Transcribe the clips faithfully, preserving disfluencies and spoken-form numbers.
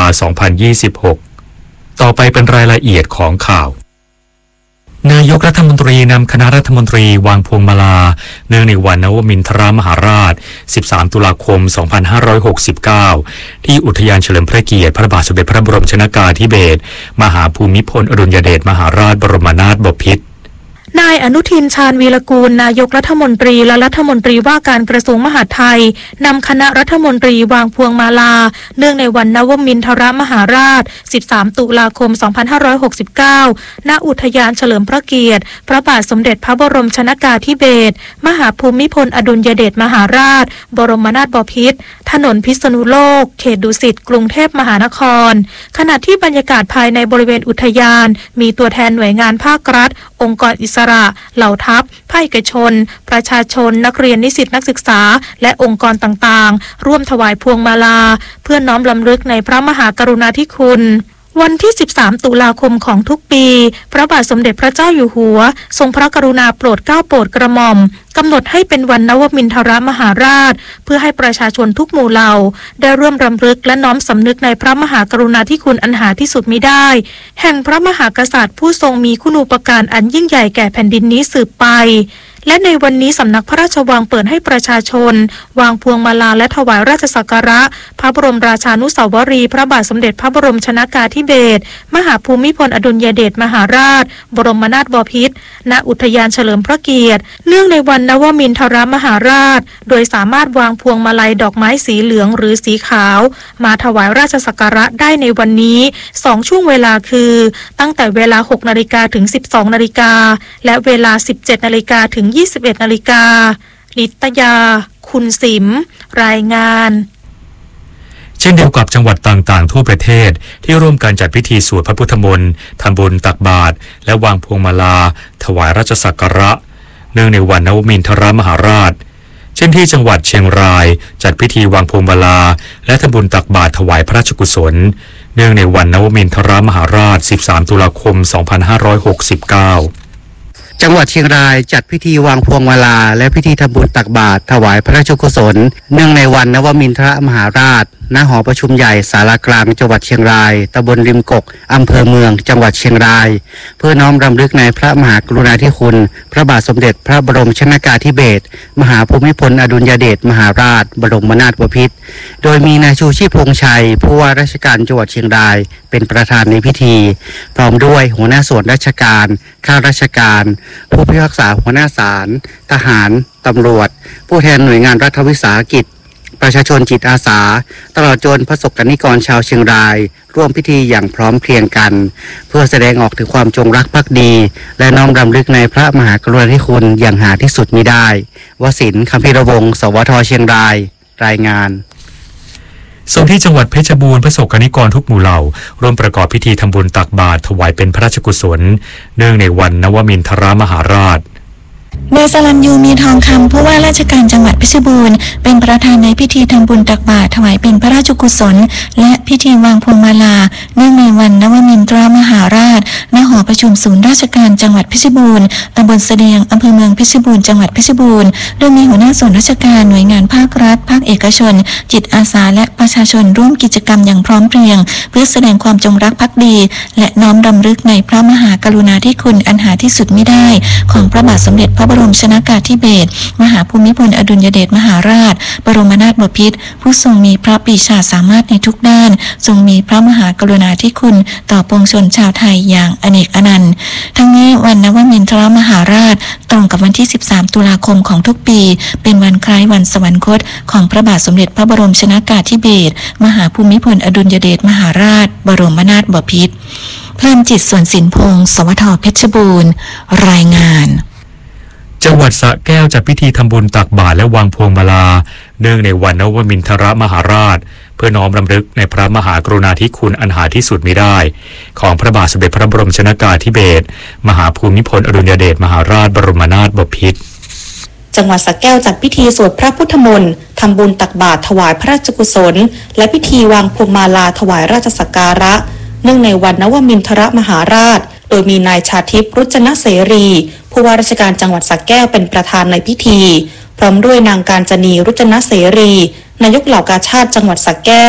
สองพันยี่สิบหกต่อไปเป็นรายละเอียดของข่าวนายกรัฐมนตรีนำคณะรัฐมนตรีวางพวงมาลาเนื่องในวันนวมินทรมหาราชสิบสามตุลาคมสองพันห้าร้อยหกสิบเก้าที่อุทยานเฉลิมพระเกียรติพระบาทสมเด็จพระบรมชนกาธิเบศรมหาภูมิพลอดุลยเดชมหาราชบรมนาถบพิตรนายอนุทินชาญวีรกูลนายกรัฐมนตรีและรัฐมนตรีว่าการกระทรวงมหาดไทยนำคณะรัฐมนตรีวางพวงมาลาเนื่องในวันนวมินทรมหาราชสิบสามตุลาคมสองพันห้าร้อยหกสิบเก้าณอุทยานเฉลิมพระเกียรติพระบาทสมเด็จพระบรมชนกาธิเบศรมหาภูมิพลอดุลยเดชมหาราชบรมนาถบพิตรถนนพิษณุโลกเขตดุสิตกรุงเทพมหานครขณะที่บรรยากาศภายในบริเวณอุทยานมีตัวแทนหน่วยงานภาครัฐองค์กรอิสระเหล่าทัพภาคเอกชนประชาชนนักเรียนนิสิตนักศึกษาและองค์กรต่างๆร่วมถวายพวงมาลาเพื่อน้อมรำลึกในพระมหากรุณาธิคุณวันที่สิบสามตุลาคมของทุกปีพระบาทสมเด็จพระเจ้าอยู่หัวทรงพระกรุณาโปรดเกล้าโปรดกระหม่อมกำหนดให้เป็นวันนวมินทรมหาราชเพื่อให้ประชาชนทุกหมู่เหล่าได้ร่วมรำลึกและน้อมสำนึกในพระมหากรุณาธิคุณอันหาที่สุดมิได้แห่งพระมหากษัตริย์ผู้ทรงมีคุณูปการอันยิ่งใหญ่แก่แผ่นดินนี้สืบไปและในวันนี้สำนักพระราชวังเปิดให้ประชาชนวางพวงมาลาและถวายราชสักการะพระบรมราชานุสาวรีย์พระบาทสมเด็จพระบรมชนกาธิเบศรมหาภูมิพลอดุลยเดชมหาราชบรมนาถบพิตรณอุทยานเฉลิมพระเกียรติเนื่องในวันนวมินทรมหาราชโดยสามารถวางพวงมาลัยดอกไม้สีเหลืองหรือสีขาวมาถวายราชสักการะได้ในวันนี้สองช่วงเวลาคือตั้งแต่เวลา หกนาฬิกา ถึง สิบสองนาฬิกาและเวลา สิบเจ็ดนาฬิกา ถึง ยี่สิบเอ็ดนาฬิกานิตยาคุณสิมรายงานเช่นเดียวกับจังหวัดต่างๆทั่วประเทศที่ร่วมกันจัดพิธีสวดพระพุทธมนต์ทำบุญตักบาตรและวางพวงมาลาถวายราชสักการะเนื่องในวันนวมินทรมหาราชเช่นที่จังหวัดเชียงรายจัดพิธีวางพวงมาลาและทำบุญตักบาตรถวายพระราชกุศลเนื่องในวันนวมินทรมหาราชสิบสามตุลาคมสองพันห้าร้อยหกสิบเก้าจังหวัดเชียงรายจัดพิธีวางพวงมาลาและพิธีทำบุญตักบาตรถวายพระราชกุศลเนื่องในวันนวมินทรมหาราชณหอประชุมใหญ่ศาลากลางจังหวัดเชียงรายตำบลริมกกอำเภอเมืองจังหวัดเชียงรายเพื่อน้อมรำลึกในพระมหากรุณาธิคุณพระบาทสมเด็จพระบรมชนกาธิเบศรมหาภูมิพลอดุลยเดชมหาราชบรมนาถบพิตรโดยมีนายชูชีพพงษ์ชัยผู้ว่าราชการจังหวัดเชียงรายเป็นประธานในพิธีพร้อมด้วยหัวหน้าส่วนราชการข้าราชการผู้พิพากษาหัวหน้าศาลทหารตำรวจผู้แทนหน่วยงานรัฐวิสาหกิจประชาชนจิตอาสาตลอดจนประสบกนิกรชาวเชียงรายร่วมพิธีอย่างพร้อมเพรียงกันเพื่อแสดงออกถึงความจงรักภักดีและน้อมรำลึกในพระมหากรุณาธิคุณอย่างหาที่สุดมิได้วสินทร์ คัมภีรวงศ์ สวทเชียงรายรายงานส่วนที่จังหวัดเพชรบูรณ์ประสบกนิกรทุกหมู่เหล่าร่วมประกอบพิธีทำบุญตักบาตรถวายเป็นพระราชกุศลเนื่องในวันนวมินทรมหาราชนายสรัญยูมีทองคำผู้ว่าราชการจังหวัดเพชรบูรณ์เป็นประธานในพิธีทำบุญตักบาตรถวายเป็นพระราชกุศลและพิธีวางพวงมาลาเนื่องในวันนวมินทรมหาราชณหอประชุมศูนย์ราชการจังหวัดเพชรบูรณ์ตำบลเสดียงอำเภอเมืองเพชรบูรณ์จังหวัดเพชรบูรณ์โดยมีหัวหน้าส่วนราชการหน่วยงานภาครัฐภาคเอกชนจิตอาสาและประชาชนร่วมกิจกรรมอย่างพร้อมเพรียงเพื่อแสดงความจงรักภักดีและน้อมรำลึกในพระมหากรุณาธิคุณอันหาที่สุดมิได้ของพระบาทสมเด็จพระบรมชนกาธิเบศรมหาภูมิพลอดุลยเดชมหาราชบรมนาถบพิตรผู้ทรงมีพระปรีชาสามารถในทุกด้านทรงมีพระมหากรุณาธิคุณต่อปวงชนชาวไทยอย่างอเนกอนันต์ทั้งนี้วันนวมินทรมหาราชตรงกับวันที่สิบสามตุลาคมของทุกปีเป็นวันคล้ายวันสวรรคตของพระบาทสมเด็จพระบรมชนกาธิเบศรมหาภูมิพลอดุลยเดชมหาราชบรมนาถบพิตรเพลินจิตส่วนสินพงศ์สวทเพชรบูรณ์รายงานจังหวัดสระแก้วจัดพิธีทำบุญตักบาตรและวางพวงมาลาเนื่องในวันนวมินทรมหาราชเพื่อน้อมรำลึกในพระมหากรุณาธิคุณอันหาที่สุดมิได้ของพระบาทสมเด็จพระบรมชนกาธิเบศรมหาภูมิพลอดุลยเดชมหาราชบรมนาถบพิตรจังหวัดสระแก้วจัดพิธีสวดพระพุทธมนต์ทำบุญตักบาตรถวายพระราชกุศลและพิธีวางพวงมาลาถวายราชสักการะเนื่องในวันนวมินทรมหาราชโดยมีนายชาทิพย์รุจนเสรีผู้ว่าราชการจังหวัดสระแก้วเป็นประธานในพิธีพร้อมด้วยนางกาญจนีรุจนเสรีนายกเหล่ากาชาดจังหวัดสระแก้ว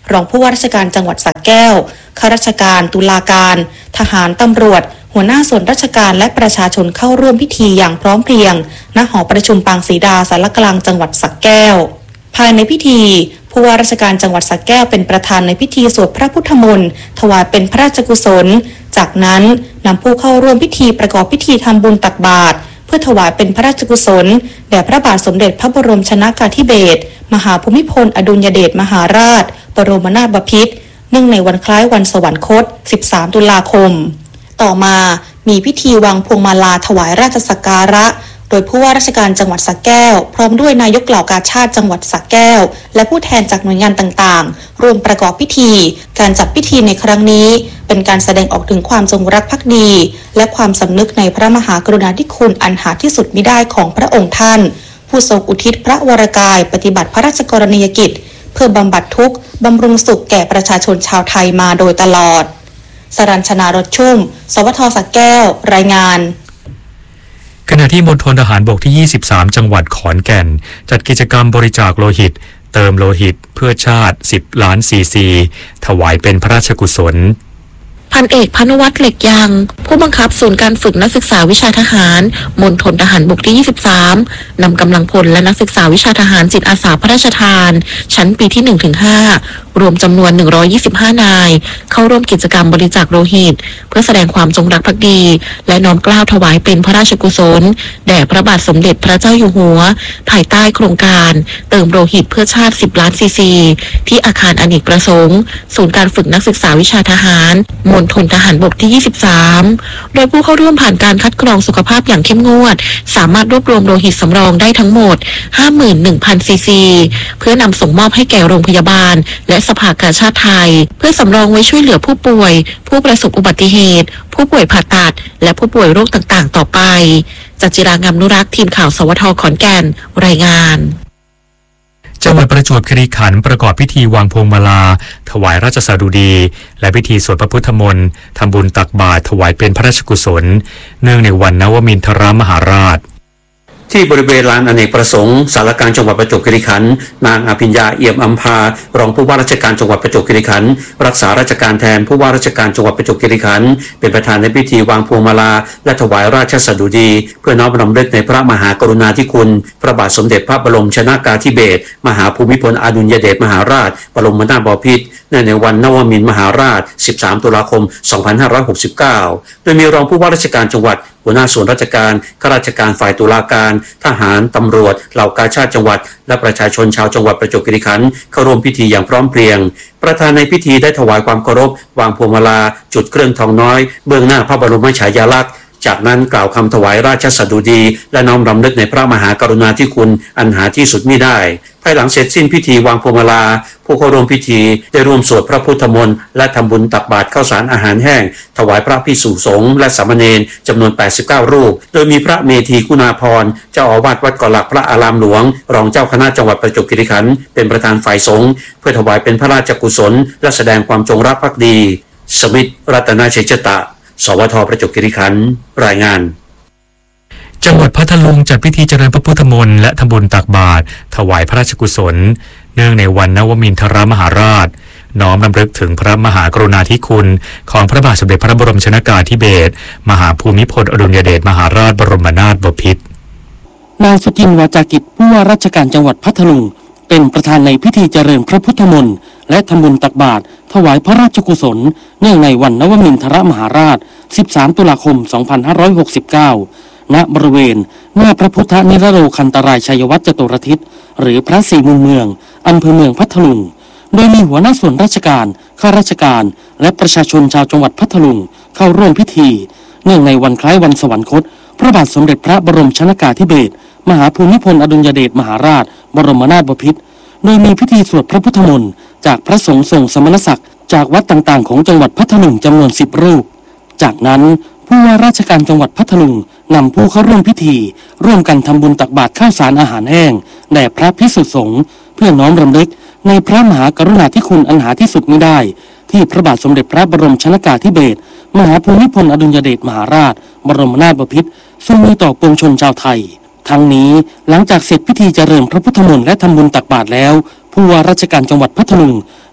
รองผู้ว่าราชการจังหวัดสระแก้วข้าราชการตุลาการทหารตำรวจหัวหน้าส่วนราชการและประชาชนเข้าร่วมพิธีอย่างพร้อมเพรียงณหอประชุมปางศรีดาสารกลางจังหวัดสระแก้วภายในพิธีผู้ว่าราชการจังหวัดสระแก้วเป็นประธานในพิธีสวดพระพุทธมนต์ถวายเป็นพระราชกุศลจากนั้นนำผู้เข้าร่วมพิธีประกอบพิธีทำบุญตักบาตรเพื่อถวายเป็นพระราชกุศลแด่พระบาทสมเด็จพระบรมชนกาธิเบศรมหาภูมิพลอดุลยเดชมหาราชบรมนาถบพิตรเนื่องในวันคล้ายวันสวรรคตสิบสามตุลาคมต่อมามีพิธีวางพวงมาลาถวายราชสักการะโดยผู้ว่าราชการจังหวัดสระแก้วพร้อมด้วยนายกเหล่ากาชาดจังหวัดสระแก้วและผู้แทนจากหน่วยงานต่างๆร่วมประกอบพิธีการจัดพิธีในครั้งนี้เป็นการแสดงออกถึงความจงรักภักดีและความสำนึกในพระมหากรุณาธิคุณอันหาที่สุดมิได้ของพระองค์ท่านผู้ทรงอุทิศพระวรกายปฏิบัติพระราชกรณียกิจเพื่อบำบัดทุกข์บำรุงสุขแก่ประชาชนชาวไทยมาโดยตลอดสรัญชนารถชุ่มสวทสระแก้วรายงานขณะที่มณฑลทหารบกที่ยี่สิบสามจังหวัดขอนแก่นจัดกิจกรรมบริจาคโลหิตเติมโลหิตเพื่อชาติสิบล้านซีซีถวายเป็นพระราชกุศลพันเอกพานุวัฒน์เหล็กยางผู้บังคับศูนย์การฝึกนักศึกษาวิชาทหารมณฑลทหารบกที่ยี่สิบสามนำกำลังพลและนักศึกษาวิชาทหารจิตอาสาพระราชทานชั้นปีที่ หนึ่งถึงห้า รวมจำนวนหนึ่งร้อยยี่สิบห้านายเข้าร่วมกิจกรรมบริจาคโลหิตเพื่อแสดงความจงรักภักดีและน้อมเกล้าถวายเป็นพระราชกุศลแด่พระบาทสมเด็จพระเจ้าอยู่หัวภายใต้โครงการเติมโลหิตเพื่อชาติสิบล้านซีซีที่อาคารอเนกประสงค์ศูนย์การฝึกนักศึกษาวิชาทหารมณฑลทหารบกที่ยี่สิบสามโดยผู้เข้าร่วมผ่านการคัดกรองสุขภาพอย่างเข้มงวดสามารถรวบรวมโลหิตสำรองได้ทั้งหมด ห้าหมื่นหนึ่งพัน ซีซีเพื่อนำส่งมอบให้แก่โรงพยาบาลและสภากาชาดไทยเพื่อสำรองไว้ช่วยเหลือผู้ป่วยผู้ประสบอุบัติเหตุผู้ป่วยผ่าตัดและผู้ป่วยโรคต่างๆต่อไปจัจิรางามนุรักษ์ทีมข่าวสวทขอนแก่นรายงานจังหวัดประจวบคีรีขันธ์ประกอบพิธีวางพวงมาลาถวายราชสดุดีและพิธีสวดพระพุทธมนต์ทำบุญตักบาตรถวายเป็นพระราชกุศลเนื่องในวันนวมินทรมหาราชที่บริเวณลานอเนกประสงค์สารกลางจังหวัดประจวบคีรีขันธ์นางอภิญญาเอี่ยมอัมพารองผู้ว่าราชการจังหวัดประจวบคีรีขันธ์รักษาราชการแทนผู้ว่าราชการจังหวัดประจวบคีรีขันธ์เป็นประธานในพิธีวางพวงมาลาและถวายราชสดุดีเพื่อน้อมรำลึกในพระมหากรุณาธิคุณพระบาทสมเด็จพระบรมชนกาธิเบศรมหาภูมิพลอดุลยเดชมหาราชบรมนาถบพิตรเนื่องในวันนวมินทรมหาราชสิบสามตุลาคมสองพันห้าร้อยหกสิบเก้าโดยมีรองผู้ว่าราชการจังหวัดหัวหน้าส่วนราชการข้าราชการฝ่ายตุลาการทหารตำรวจเหล่ากาชาดจังหวัดและประชาชนชาวจังหวัดประจวบคีรีขันธ์เข้าร่วมพิธีอย่างพร้อมเพรียงประธานในพิธีได้ถวายความเคารพวางพวงมาลาจุดเครื่องทองน้อยเบื้องหน้าพระบรมฉายาลักษณ์จากนั้นกล่าวคำถวายราชสดุดีและน้อมรำลึกในพระมหากรุณาธิคุณอันหาที่สุดมิได้ภายหลังเสร็จสิ้นพิธีวางพวงมาลาผู้เข้าร่วมพิธีได้ร่วมสวดพระพุทธมนต์และทำบุญตักบาตรข้าวสารอาหารแห้งถวายพระภิกษุสงฆ์และสามเณรจำนวนแปดสิบเก้ารูปโดยมีพระเมธีคุณาภรณ์เจ้าอาวาสวัดเกาะหลักพระอารามหลวงรองเจ้าคณะจังหวัดประจวบคีรีขันธ์เป็นประธานฝ่ายสงฆ์เพื่อถวายเป็นพระราชกุศลและแสดงความจงรักภักดีสมิทธิ์รัตนชัยชตะสวทประจวบคีรีขันธ์รายงานจังหวัดพัทลุงจัดพิธีเจริญพระพุทธมนต์และทำบุญตักบาตรถวายพระราชกุศลเนื่องในวันนวมินทรมหาราชน้อมรำลึกถึงพระมหากรุณาธิคุณของพระบาทสมเด็จพระบรมชนกาธิเบศรมหาภูมิพลอดุลยเดชมหาราชบรมนาถบพิตรนางสุทินวาจากิจผู้ว่าราชการจังหวัดพัทลุงเป็นประธานในพิธีเจริญพระพุทธมนต์และทำบุญตักบาตรถวายพระราชกุศลเนื่องในวันนวมินทรมหาราชสิบสามตุลาคมสองพันห้าร้อยหกสิบเก้าณบริเวณหน้าพระพุทธนิรโรคันตรายชัยวัฒน์จตุรทิศหรือพระศรีมุมเมืองอำเภอเมืองพัทลุงโดยมีหัวหน้าส่วนราชการข้าราชการและประชาชนชาวจังหวัดพัทลุงเข้าร่วมพิธีเนื่องในวันคล้ายวันสวรรคตพระบาทสมเด็จพระบรมชนกาธิเบศรมหาภูมิพลอดุลยเดชมหาราชบรมนาถบพิตรโดยมีพิธีสวดพระพุทธมนต์จากพระสงฆ์ทรงสมณศักดิ์จากวัดต่างๆของจังหวัดพัทลุงจำนวนสิบรูปจากนั้นผู้ว่าราชการจังหวัดพัทลุงนำผู้เข้าร่วมพิธีร่วมกันทำบุญตักบาตรข้าวสารอาหารแห้งแด่พระภิกษุสงฆ์เพื่อน้อมรำลึกในพระมหากรุณาธิคุณอันหาที่สุดมิได้ที่พระบาทสมเด็จพระบรมชนกาธิเบศรมหาภูมิพลอดุลยเดชมหาราชบรมนาถบพิตรทรงมีต่อปวงชนชาวไทยทั้งนี้หลังจากเสร็จพิธีเจริญพระพุทธมนต์และทำบุญตักบาตรแล้วผู้ว่าราชการจังหวัดพัทลุง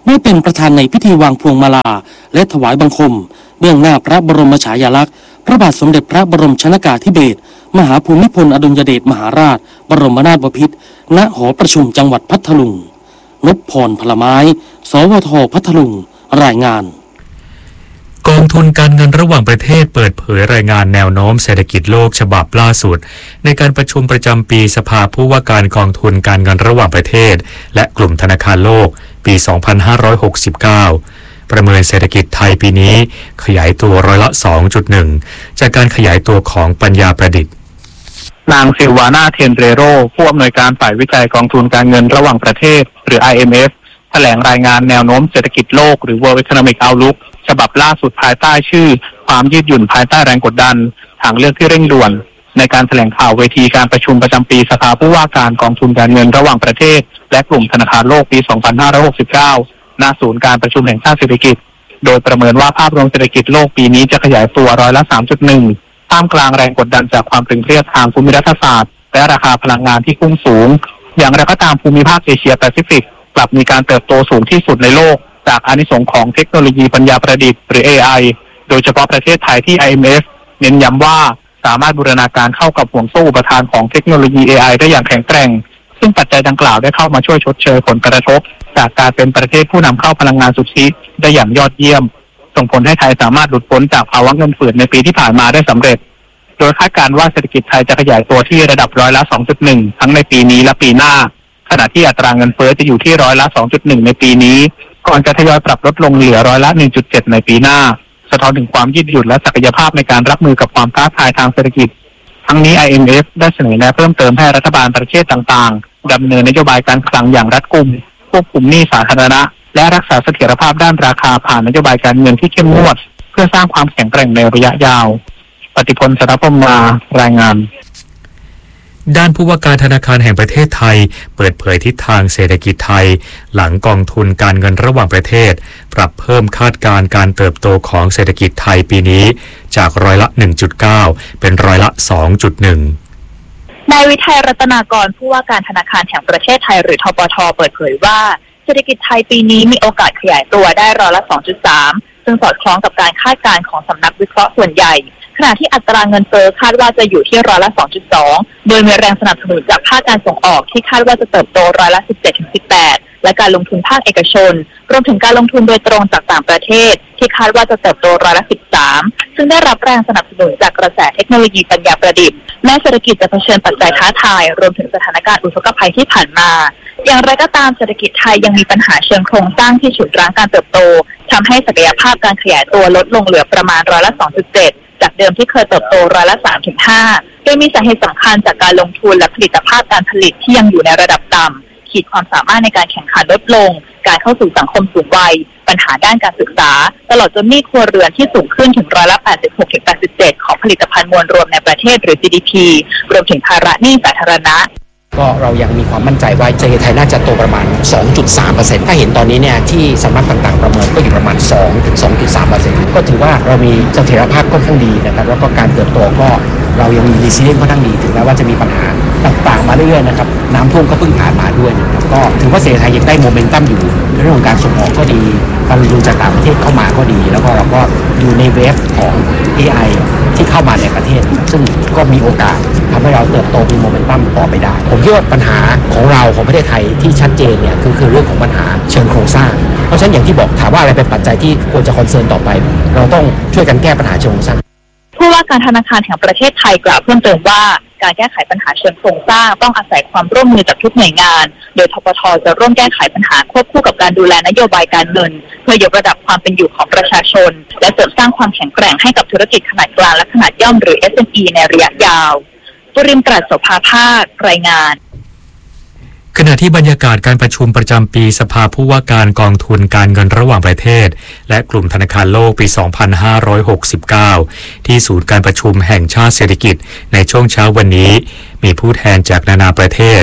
ได้เป็นประธานในพิธีวางพวงมาลาและถวายบังคมเบื้องหน้าพระบรมฉายาลักษณ์พระบาทสมเด็จพระบรมชนกาธิเบศรมหาภูมิพลอดุลยเดชมหาราชบรมนาถบพิตรณหอประชุมจังหวัดพัทลุงนพพรพลไม้สวทพัทลุงรายงานกองทุนการเงินระหว่างประเทศเปิดเผยรายงานแนวโน้มเศรษฐกิจโลกฉบับล่าสุดในการประชุมประจำปีสภาผู้ว่าการกองทุนการเงินระหว่างประเทศและกลุ่มธนาคารโลกปี สองพันห้าร้อยหกสิบเก้า ประเมินเศรษฐกิจไทยปีนี้ขยายตัวร้อยละ สองจุดหนึ่ง จากการขยายตัวของปัญญาประดิษฐ์นางซิลวานาเทนเรโรผู้อำนวยการฝ่ายวิจัยกองทุนการเงินระหว่างประเทศหรือ ไอ เอ็ม เอฟ แถลงรายงานแนวโน้มเศรษฐกิจโลกหรือ World Economic Outlook ฉบับล่าสุดภายใต้ชื่อความยืดหยุ่นภายใต้แรงกดดันทางเลือกที่เร่งด่วนในการแถลงข่าวเวทีการประชุมประจำปีสภาผู้ว่าการกองทุนการเงินระหว่างประเทศและกลุ่มธนาคารโลกปี สองพันห้าร้อยหกสิบเก้า ณ ศูนย์การประชุมแห่งชาติเศรษฐกิจโดยประเมินว่าภาพรวมเศรษฐกิจโลกปีนี้จะขยายตัวร้อยละ สามจุดหนึ่ง ท่ามกลางแรงกดดันจากความตึงเครียดทางภูมิรัฐศาสตร์และราคาพลังงานที่พุ่งสูงอย่างไรก็ตามภูมิภาคเอเชียแปซิฟิกกลับมีการเติบโตสูงที่สุดในโลกจากอานิสงส์ของเทคโนโลยีปัญญาประดิษฐ์หรือ เอ ไอ โดยเฉพาะประเทศไทยที่ ไอ เอ็ม เอฟ เน้นย้ำว่าสามารถบูรณาการเข้ากับห่วงโซ่อุปทานของเทคโนโลยี เอ ไอ ได้อย่างแข็งแกร่งซึ่งปัจจัยดังกล่าวได้เข้ามาช่วยชดเชยผลกระทบจากการเป็นประเทศผู้นำเข้าพลังงานสุทธิได้อย่างยอดเยี่ยมส่งผลให้ไทยสามารถหลุดพ้นจากภาวะเงินเฟ้อในปีที่ผ่านมาได้สำเร็จโดยคาดการณ์ว่าเศรษฐกิจไทยจะขยายตัวที่ระดับร้อยละ สองจุดหนึ่ง ทั้งในปีนี้และปีหน้าขณะที่อัตราเงินเฟ้อจะอยู่ที่ร้อยละ สองจุดหนึ่ง ในปีนี้ก่อนจะทยอยปรับลดลงเหลือร้อยละ หนึ่งจุดเจ็ด ในปีหน้าสะท้อนถึงความยืดหยุ่นและศักยภาพในการรับมือกับความท้าทายทางเศรษฐกิจทั้งนี้ ไอ เอ็ม เอฟ ได้เสนอแนะเพิ่มเติมให้รัฐบาลประเทศต่างๆดำเนินนโยบายการคลังอย่างรัดกุมควบคุมหนี้สาธารณะและรักษาเสถียรภาพด้านราคาผ่านนโยบายการเงินที่เข้มงวดเพื่อสร้างความแข็งแกร่งในระยะยาวปฏิพล สรพมารายงานด้านผู้ว่าการธนาคารแห่งประเทศไทยเปิดเผยทิศทางเศรษฐกิจไทยหลังกองทุนการเงินระหว่างประเทศปรับเพิ่มคาดการณ์การเติบโตของเศรษฐกิจไทยปีนี้จากร้อยละ หนึ่งจุดเก้า เป็นร้อยละ สองจุดหนึ่งนายวิทัยรัตนากรผู้ว่าการธนาคารแห่งประเทศไทยหรือธปท.เปิดเผยว่าเศรษฐกิจไทยปีนี้มีโอกาสขยายตัวได้ร้อยละ สองจุดสาม ซึ่งสอดคล้องกับการคาดการณ์ของสำนักวิเคราะห์ส่วนใหญ่ขณะที่อัตราเงินเฟ้อคาดว่าจะอยู่ที่ร้อยละ สองจุดสอง โดยมีแรงสนับสนุนจากภาคการส่งออกที่คาดว่าจะเติบโตร้อยละ สิบเจ็ดถึงสิบแปด และการลงทุนภาคเอกชนรวมถึงการลงทุนโดยตรงจากต่างประเทศที่คาดว่าจะเติบโตร้อยละ สิบสาม ซึ่งได้รับแรงสนับสนุนจากกระแสเทคโนโลยีปัญญาประดิษฐ์แม้เศรษฐกิจจะเผชิญปัจจัยท้าทายรวมถึงสถานการณ์อุทกภัยที่ผ่านมาอย่างไรก็ตามเศรษฐกิจไทยยังมีปัญหาเชิงโครงสร้างที่ฉุดรั้งการเติบโตทำให้ศักยภาพการขยายตัวลดลงเหลือประมาณร้อยละ สองจุดเจ็ด จากเดิมที่เคยเติบโตร้อยละ สามถึงห้า โดยมีสาเหตุสำคัญจากการลงทุนและผลิตภาพการผลิตที่ยังอยู่ในระดับต่ำขีดความสามารถในการแข่งขันลดลงการเข้าสู่สังคมสูงวัยปัญหาด้านการศึกษาตลอดจนหนี้ครัวเรือนที่สูงขึ้นถึงร้อยละ แปดสิบหกถึงแปดสิบเจ็ด ของผลิตภัณฑ์มวลรวมในประเทศหรือ จี ดี พี รวมถึงภาระหนี้สาธารณะก็เรายังมีความมั่นใจว่าเศรษฐกิจไทยน่าจะโตประมาณ สองจุดสามเปอร์เซ็นต์ ถ้าเห็นตอนนี้เนี่ยที่สำนักต่างๆประเมินก็อยู่ประมาณ สองถึงสองจุดสามเปอร์เซ็นต์ ก็ถือว่าเรามีเสถียรภาพค่อนข้างดีนะครับแล้วก็การเติบโตก็เรายังมีรีซิเลียนค่อนข้างดีถึงแม้ว่าจะมีปัญหาต่างๆมาเรื่อยๆนะครับน้ำท่วมก็เพิ่งผ่านมาด้วยนะครับก็ถือว่าเศรษฐกิจไทยยังได้โมเมนตัมอยู่ในเรื่องของการส่งออกก็ดีการลงทุนจากต่างประเทศเข้ามาก็ดีแล้วก็เราก็อยู่ในเวฟของ เอ ไอ ที่เข้ามาในประเทศซึ่งก็มีโอกาสทำให้เราเติบโตมีโมเมนตัมต่อไปได้ผมคิดว่าปัญหาของเราของประเทศไทยที่ชัดเจนเนี่ยคือคือเรื่องของปัญหาเชิงโครงสร้างเพราะฉะนั้นอย่างที่บอกถามว่าอะไรเป็นปัจจัยที่ควรจะคอนเซิร์นต่อไปเราต้องช่วยกันแก้ปัญหาเชิงโครงสร้างผู้ว่าการธนาคารแห่งประเทศไทยกล่าวเพิ่มเติมว่าการแก้ไขปัญหาเชิงโครงสร้างต้องอาศัยความร่วมมือจากทุกหน่วยงานโดยธปท.จะร่วมแก้ไขปัญหาควบคู่กับการดูแลนโยบายการเงินเพื่อยกระดับความเป็นอยู่ของประชาชนและเสริมสร้างความแข็งแกร่งให้กับธุรกิจขนาดกลางและขนาดย่อมหรือ เอส เอ็ม อี ในระยะยาวปริมตรัสโสภาภาครายงานขณะที่บรรยากาศการประชุมประจำปีสภาผู้ว่าการกองทุนการเงินระหว่างประเทศและกลุ่มธนาคารโลกปี สองพันห้าร้อยหกสิบเก้า ที่ศูนย์การประชุมแห่งชาติเศรษฐกิจในช่วงเช้าวันนี้มีผู้แทนจากนานาประเทศ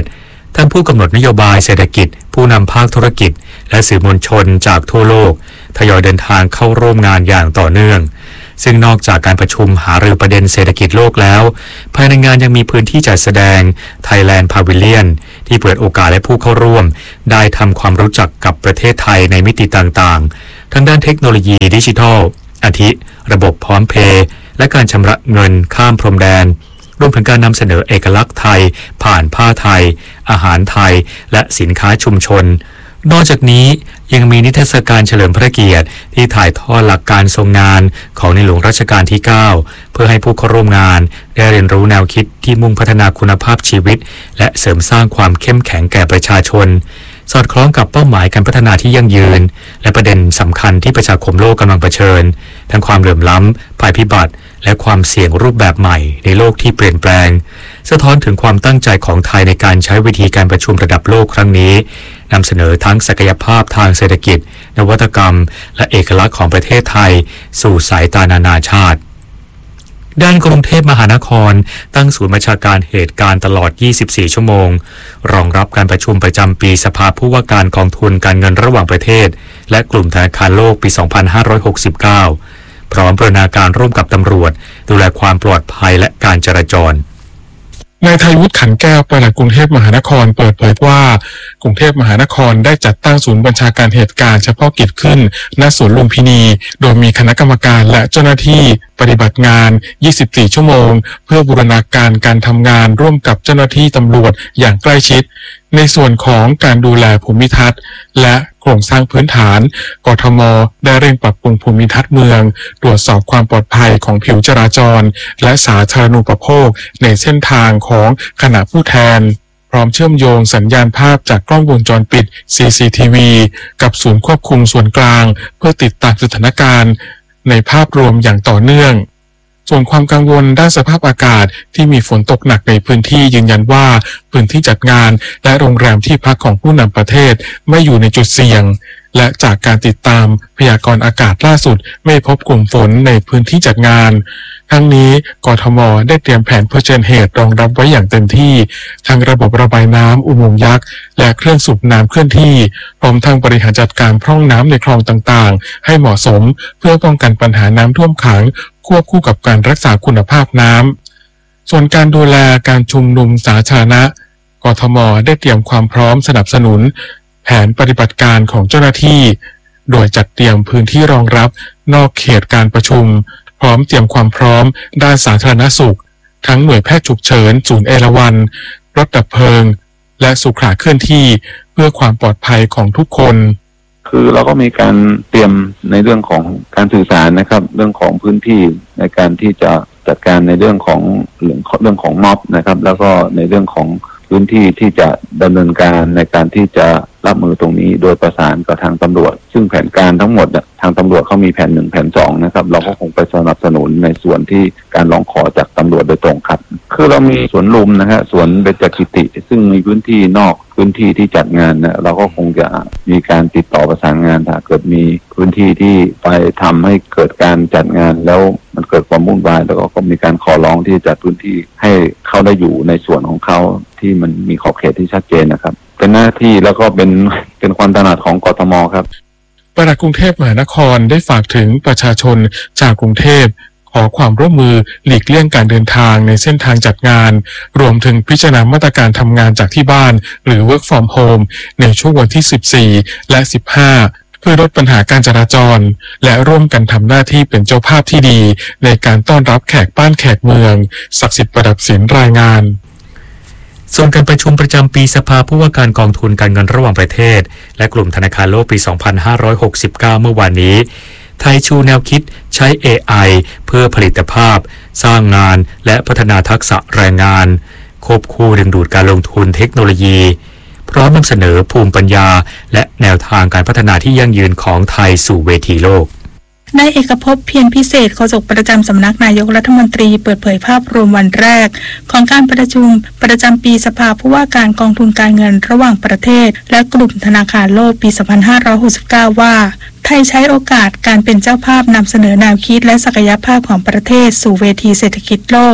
ทั้งผู้กำหนดนโยบายเศรษฐกิจผู้นำภาคธุรกิจและสื่อมวลชนจากทั่วโลกทยอยเดินทางเข้าร่วมงานอย่างต่อเนื่องซึ่งนอกจากการประชุมหารือประเด็นเศรษฐกิจโลกแล้วภายในงานยังมีพื้นที่จัดแสดง Thailand Pavilion ที่เปิดโอกาสให้ผู้เข้าร่วมได้ทำความรู้จักกับประเทศไทยในมิติต่างๆทั้งด้านเทคโนโลยีดิจิทัลอาทิระบบพร้อมเพย์และการชำระเงินข้ามพรมแดนรวมถึงการนำเสนอเอกลักษณ์ไทยผ่านผ้าไทยอาหารไทยและสินค้าชุมชนนอกจากนี้ยังมีนิทรรศการเฉลิมพระเกียรติที่ถ่ายทอดหลักการทรงงานของในหลวงรัชกาลที่เก้าเพื่อให้ผู้เข้าร่วมงานได้เรียนรู้แนวคิดที่มุ่งพัฒนาคุณภาพชีวิตและเสริมสร้างความเข้มแข็งแก่ประชาชนสอดคล้องกับเป้าหมายการพัฒนาที่ยั่งยืนและประเด็นสำคัญที่ประชาคมโลกกำลังเผชิญทั้งความเหลื่อมล้ำภัยพิบัติและความเสี่ยงรูปแบบใหม่ในโลกที่เปลี่ยนแปลงสะท้อนถึงความตั้งใจของไทยในการใช้วิธีการประชุมระดับโลกครั้งนี้นำเสนอทั้งศักยภาพทางเศรษฐกิจนวัตกรรมและเอกลักษณ์ของประเทศไทยสู่สายตานานาชาติด้านกรุงเทพมหานครตั้งศูนย์บัญชาการเหตุการณ์ตลอดยี่สิบสี่ชั่วโมงรองรับการประชุมประจำปีสภาผู้ว่าการกองทุนการเงินระหว่างประเทศและกลุ่มธนาคารโลกปี สองพันห้าร้อยหกสิบเก้า พร้อมบูรณาการร่วมกับตำรวจดูแลความปลอดภัยและการจราจรนายไทยวุฒิขันแก้วปลัดกรุงเทพมหานครเปิดเผยว่ากรุงเทพมหานครได้จัดตั้งศูนย์บัญชาการเหตุการณ์เฉพาะกิจขึ้นณสวนลุมพินีโดยมีคณะกรรมการและเจ้าหน้าที่ปฏิบัติงานยี่สิบสี่ชั่วโมงเพื่อบูรณาการการทำงานร่วมกับเจ้าหน้าที่ตำรวจอย่างใกล้ชิดในส่วนของการดูแลภูมิทัศน์และโครงสร้างพื้นฐานกทม.ได้เร่งปรับปรุงภูมิทัศน์เมืองตรวจสอบความปลอดภัยของผิวจราจรและสาธารณูปโภคในเส้นทางของคณะผู้แทนพร้อมเชื่อมโยงสัญญาณภาพจากกล้องวงจรปิด ซี ซี ที วี กับศูนย์ควบคุมส่วนกลางเพื่อติดตามสถานการณ์ในภาพรวมอย่างต่อเนื่องส่วนความกังวลด้านสภาพอากาศที่มีฝนตกหนักในพื้นที่ยืนยันว่าพื้นที่จัดงานและโรงแรมที่พักของผู้นำประเทศไม่อยู่ในจุดเสี่ยงและจากการติดตามพยากรณ์อากาศล่าสุดไม่พบกลุ่มฝนในพื้นที่จัดงานทั้งนี้กทม.ได้เตรียมแผนเผชิญเหตุรองรับไว้อย่างเต็มที่ทั้งระบบระบายน้ำอุโมงค์ยักษ์และเครื่องสูบน้ำเคลื่อนที่พร้อมทั้งบริหารจัดการพร่องน้ำในคลองต่างๆให้เหมาะสมเพื่อป้องกันปัญหาน้ำท่วมขังควบคู่กับการรักษาคุณภาพน้ำส่วนการดูแลการชุมนุมสาธารณะกทม.ได้เตรียมความพร้อมสนับสนุนแผนปฏิบัติการของเจ้าหน้าที่โดยจัดเตรียมพื้นที่รองรับนอกเขตการประชุมพร้อมเตรียมความพร้อมด้านสาธารณสุขทั้งหน่วยแพทย์ฉุกเฉินศูนย์เอราวัณรถดับเพลิงและสุขาเคลื่อนที่เพื่อความปลอดภัยของทุกคนคือเราก็มีการเตรียมในเรื่องของการสื่อสารนะครับเรื่องของพื้นที่ในการที่จะจัดการในเรื่องของเรื่องเรื่องของม็อบนะครับแล้วก็ในเรื่องของพื้นที่ที่จะดำเนินการในการที่จะรับมือตรงนี้โดยประสานกับทางตำรวจซึ่งแผนการทั้งหมดทางตำรวจเขามีแผนหนึ่งแผนสองนะครับเราก็คงไปสนับสนุนในส่วนที่การร้องขอจากตำรวจโดยตรงครับคือเรามีสวนลุมนะฮะสวนเบญจกิติซึ่งมีพื้นที่นอกพื้นที่ที่จัดงานนะเราก็คงจะมีการติดต่อประสานงานถ้าเกิดมีพื้นที่ที่ไปทำให้เกิดการจัดงานแล้วมันเกิดความวุ่นวายแล้วก็มีการขอร้องที่จะจัดพื้นที่ให้เขาได้อยู่ในส่วนของเขาที่มันมีขอบเขตที่ชัดเจนนะครับเป็นหน้าที่แล้วก็เป็นเป็นความถนัดของกทม.ครับปลัดกรุงเทพมหานครได้ฝากถึงประชาชนจากกรุงเทพขอความร่วมมือหลีกเลี่ยงการเดินทางในเส้นทางจัดงานรวมถึงพิจารณามาตรการทำงานจากที่บ้านหรือ work from home ในช่วงวันที่สิบสี่และสิบห้าเพื่อลดปัญหาการจราจรและร่วมกันทำหน้าที่เป็นเจ้าภาพที่ดีในการต้อนรับแขกบ้านแขกเมืองศักดิ์สิทธิ์ประดับศิลป์รายงานส่วนการประชุมประจำปีสภาผู้ว่าการกองทุนการเงินระหว่างประเทศและกลุ่มธนาคารโลกปี สองพันห้าร้อยหกสิบเก้า เมื่อวานนี้ไทยชูแนวคิดใช้ เอ ไอ เพื่อผลิตภาพสร้างงานและพัฒนาทักษะแรงงานควบคู่ดึงดูดการลงทุนเทคโนโลยีพร้อมนำเสนอภูมิปัญญาและแนวทางการพัฒนาที่ยั่งยืนของไทยสู่เวทีโลกนายเอกภพเพียรพิเศษโฆษกประจำสำนักนายกรัฐมนตรีเปิดเผยภาพรวมวันแรกของการประชุมประจำปีสภาผู้ว่าการกองทุนการเงินระหว่างประเทศและกลุ่มธนาคารโลกปี สองพันห้าร้อยหกสิบเก้า ว่าไทยใช้โอกาสการเป็นเจ้าภาพนำเสนอแนวคิดและศักยภาพของประเทศสู่เวทีเศรษฐกิจโลก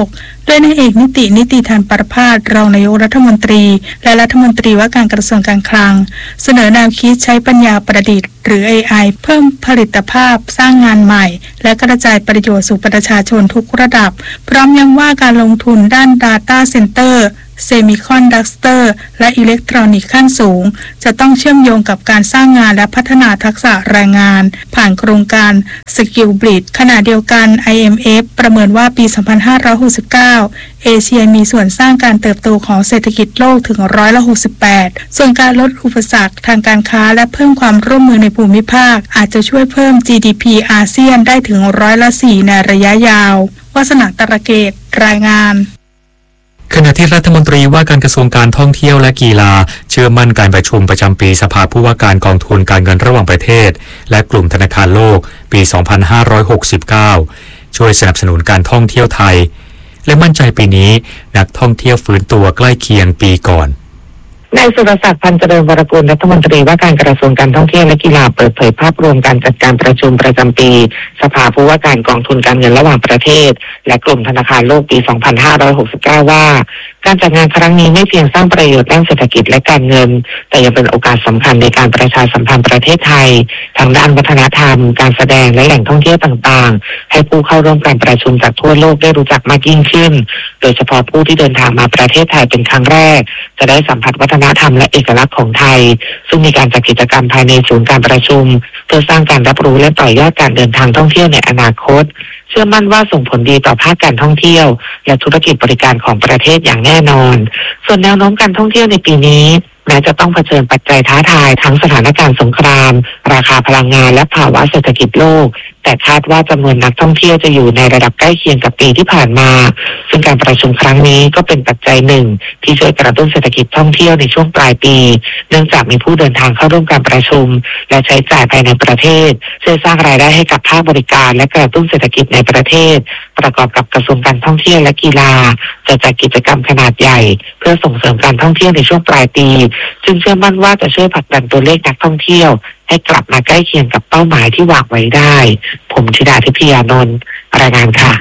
โดยนายเอกนิตินิติธารประภาสรองนายกรัฐมนตรีและรัฐมนตรีว่าการกระทรวงการคลังเสนอแนวคิดใช้ปัญญาประดิษฐ์หรือ เอ ไอ เพิ่มผลิตภาพสร้างงานใหม่และกระจายประโยชน์สู่ประชาชนทุกระดับพร้อมย้ำว่าการลงทุนด้าน Data Centerเซมิคอนดักเตอร์และอิเล็กทรอนิกส์ขั้นสูงจะต้องเชื่อมโยงกับการสร้างงานและพัฒนาทักษะแรงงานผ่านโครงการ Skill Bridge ขณะเดียวกัน ไอ เอ็ม เอฟ ประเมินว่าปี สองพันห้าร้อยหกสิบเก้า เอเชียมีส่วนสร้างการเติบโตของเศรษฐกิจโลกถึงร้อยละหกสิบแปดส่วนการลดอุปสรรคทางการค้าและเพิ่มความร่วมมือในภูมิภาคอาจจะช่วยเพิ่ม จี ดี พี อาเซียนได้ถึงร้อยละสี่ในระยะยาววาสนาตระเกตรายงานขณะที่รัฐมนตรีว่าการกระทรวงการท่องเที่ยวและกีฬาเชื่อมั่นการประชุมประจำปีสภาผู้ว่าการกองทุนการเงินระหว่างประเทศและกลุ่มธนาคารโลกปี สองพันห้าร้อยหกสิบเก้า ช่วยสนับสนุนการท่องเที่ยวไทยและมั่นใจปีนี้นักท่องเที่ยวฟื้นตัวใกล้เคียงปีก่อนนายสุรศักดิ์พันธ์เจริญวรกุลรัฐมนตรีว่าการกระทรวงการท่องเที่ยวและกีฬาเปิดเผยภาพรวมการจัดการประชุมประจำปีสภาผู้ว่าการกองทุนการเงินระหว่างประเทศและกลุ่มธนาคารโลกปี สองพันห้าร้อยหกสิบเก้า ว่าการจัดงานครั้งนี้ไม่เพียงสร้างประโยชน์ด้านเศรษฐกิจและการเงินแต่ยังเป็นโอกาสสำคัญในการประชาสัมพันธ์ประเทศไทยทางด้านวัฒนธรรมการแสดงและแหล่งท่องเที่ยวต่างๆให้ผู้เข้าร่วมการประชุมจากทั่วโลกได้รู้จักมากยิ่งขึ้นโดยเฉพาะผู้ที่เดินทางมาประเทศไทยเป็นครั้งแรกจะได้สัมผัสวัฒนธรรมและเอกลักษณ์ของไทยซึ่งมีการจัดกิจกรรมภายในศูนย์การประชุมเพื่อสร้างการรับรู้และต่อยอดการเดินทางท่องเที่ยวในอนาคตเชื่อมั่นว่าส่งผลดีต่อภาคการท่องเที่ยวและธุรกิจบริการของประเทศอย่างแน่นอนส่วนแนวโน้มการท่องเที่ยวในปีนี้แม้จะต้องเผชิญปัจจัยท้าทายทั้งสถานการณ์สงครามราคาพลังงานและภาวะเศรษฐกิจโลกแต่คาดว่าจำนวนนักท่องเที่ยวจะอยู่ในระดับใกล้เคียงกับปีที่ผ่านมาซึ่งการประชุมครั้งนี้ก็เป็นปัจจัยหนึ่งที่ช่วยกระตุ้นเศรษฐกิจท่องเที่ยวในช่วงปลายปีเนื่องจากมีผู้เดินทางเข้าร่วมการประชุมและใช้จ่ายภายในประเทศช่วยสร้างรายได้ให้กับภาคบริการและกระตุ้นเศรษฐกิจในประเทศประกอบกับกระทรวงการท่องเที่ยวและกีฬาจะจัดกิจกรรมขนาดใหญ่เพื่อส่งเสริมการท่องเที่ยวในช่วงปลายปีจึงเชื่อมั่นว่าจะช่วยผลักดันตัวเลขนักท่องเที่ยวให้กลับมาใกล้เคียงกับเป้าหมายที่วางไว้ได้ผมธิดาทิพยานนท์รายงานค่ะ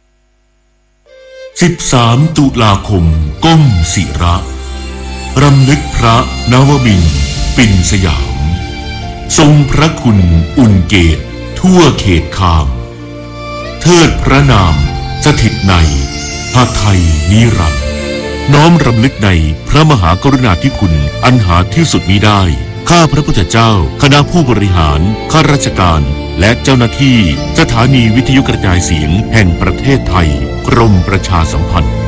สิบสามตุลาคมก้มศิระรำลึกพระนวมินทร์ปิ่นสยามทรงพระคุณอุ่นเกตทั่วเขตคามเทิดพระนามสถิตในหาไทยนิรันดร์น้อมรำลึกในพระมหากรุณาธิคุณอันหาที่สุดมิได้ข้าพระพุทธเจ้าคณะผู้บริหารข้าราชการและเจ้าหน้าที่สถานีวิทยุกระจายเสียงแห่งประเทศไทยกรมประชาสัมพันธ์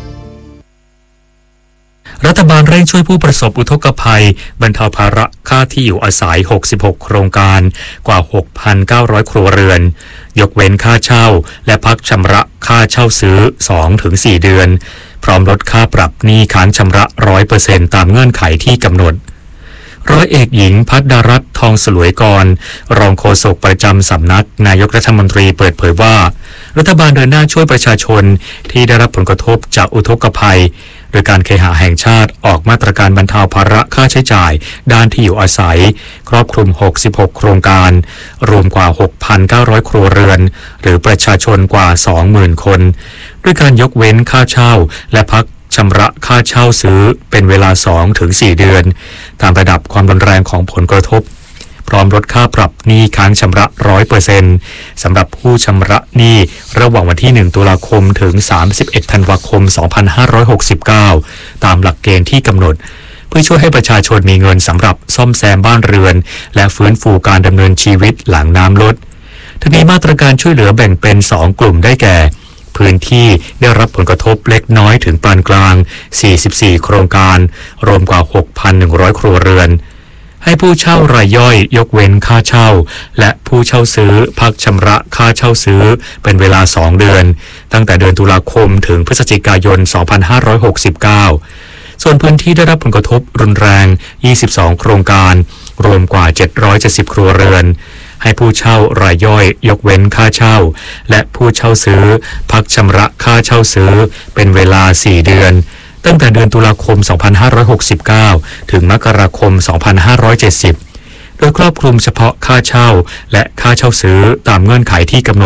รัฐบาลเร่งช่วยผู้ประสบอุทกภัยบรรเทาภาระค่าที่อยู่อาศัยหกสิบหกโครงการกว่า หกพันเก้าร้อย ครัวเรือนยกเว้นค่าเช่าและพักชำระค่าเช่าซื้อ สองถึงสี่ เดือนพร้อมลดค่าปรับหนี้ค้างชำระ หนึ่งร้อยเปอร์เซ็นต์ ตามเงื่อนไขที่กำหนดร้อยเอกหญิงภัทรรัตน์ทองสลวยกรรองโฆษกประจำสำนักนายกรัฐมนตรีเปิดเผยว่ารัฐบาลเดินหน้าช่วยประชาชนที่ได้รับผลกระทบจากอุทกภัยโดยการเคหะแห่งชาติออกมาตรการบรรเทาภาระค่าใช้จ่ายด้านที่อยู่อาศัยครอบคลุมหกสิบหกโครงการรวมกว่า หกพันเก้าร้อย ครัวเรือนหรือประชาชนกว่า สองหมื่น คนด้วยการยกเว้นค่าเช่าและพักชำระค่าเช่าซื้อเป็นเวลา สองถึงสี่ เดือนตามระดับความรุนแรงของผลกระทบพร้อมลดค่าปรับหนี้ค้างชำระ หนึ่งร้อยเปอร์เซ็นต์ สำหรับผู้ชำระหนี้ระหว่างวันที่หนึ่งตุลาคมถึงสามสิบเอ็ดธันวาคมสองพันห้าร้อยหกสิบเก้าตามหลักเกณฑ์ที่กำหนดเพื่อช่วยให้ประชาชนมีเงินสำหรับซ่อมแซมบ้านเรือนและฟื้นฟูการดำเนินชีวิตหลังน้ำลดทั้งนี้มาตรการช่วยเหลือแบ่งเป็นสองกลุ่มได้แก่พื้นที่ได้รับผลกระทบเล็กน้อยถึงปานกลางสี่สิบสี่โครงการรวมกว่า หกพันหนึ่งร้อย ครัวเรือนให้ผู้เช่ารายย่อยยกเว้นค่าเช่าและผู้เช่าซื้อพักชำระค่าเช่าซื้อเป็นเวลาสองเดือนตั้งแต่เดือนตุลาคมถึงพฤศจิกายนสองพันห้าร้อยหกสิบเก้าส่วนพื้นที่ได้รับผลกระทบรุนแรงยี่สิบสองโครงการรวมกว่าเจ็ดร้อยเจ็ดสิบครัวเรือนให้ผู้เช่ารายย่อยยกเว้นค่าเช่าและผู้เช่าซื้อพักชำระค่าเช่าซื้อเป็นเวลาสี่เดือนตั้งแต่เดือนตุลาคมสองพันห้าร้อยหกสิบเก้าถึงมกราคมสองพันห้าร้อยเจ็ดสิบโดยครอบคลุมเฉพาะค่าเช่าและค่าเช่าซื้อตามเงื่อนไขที่กำหนด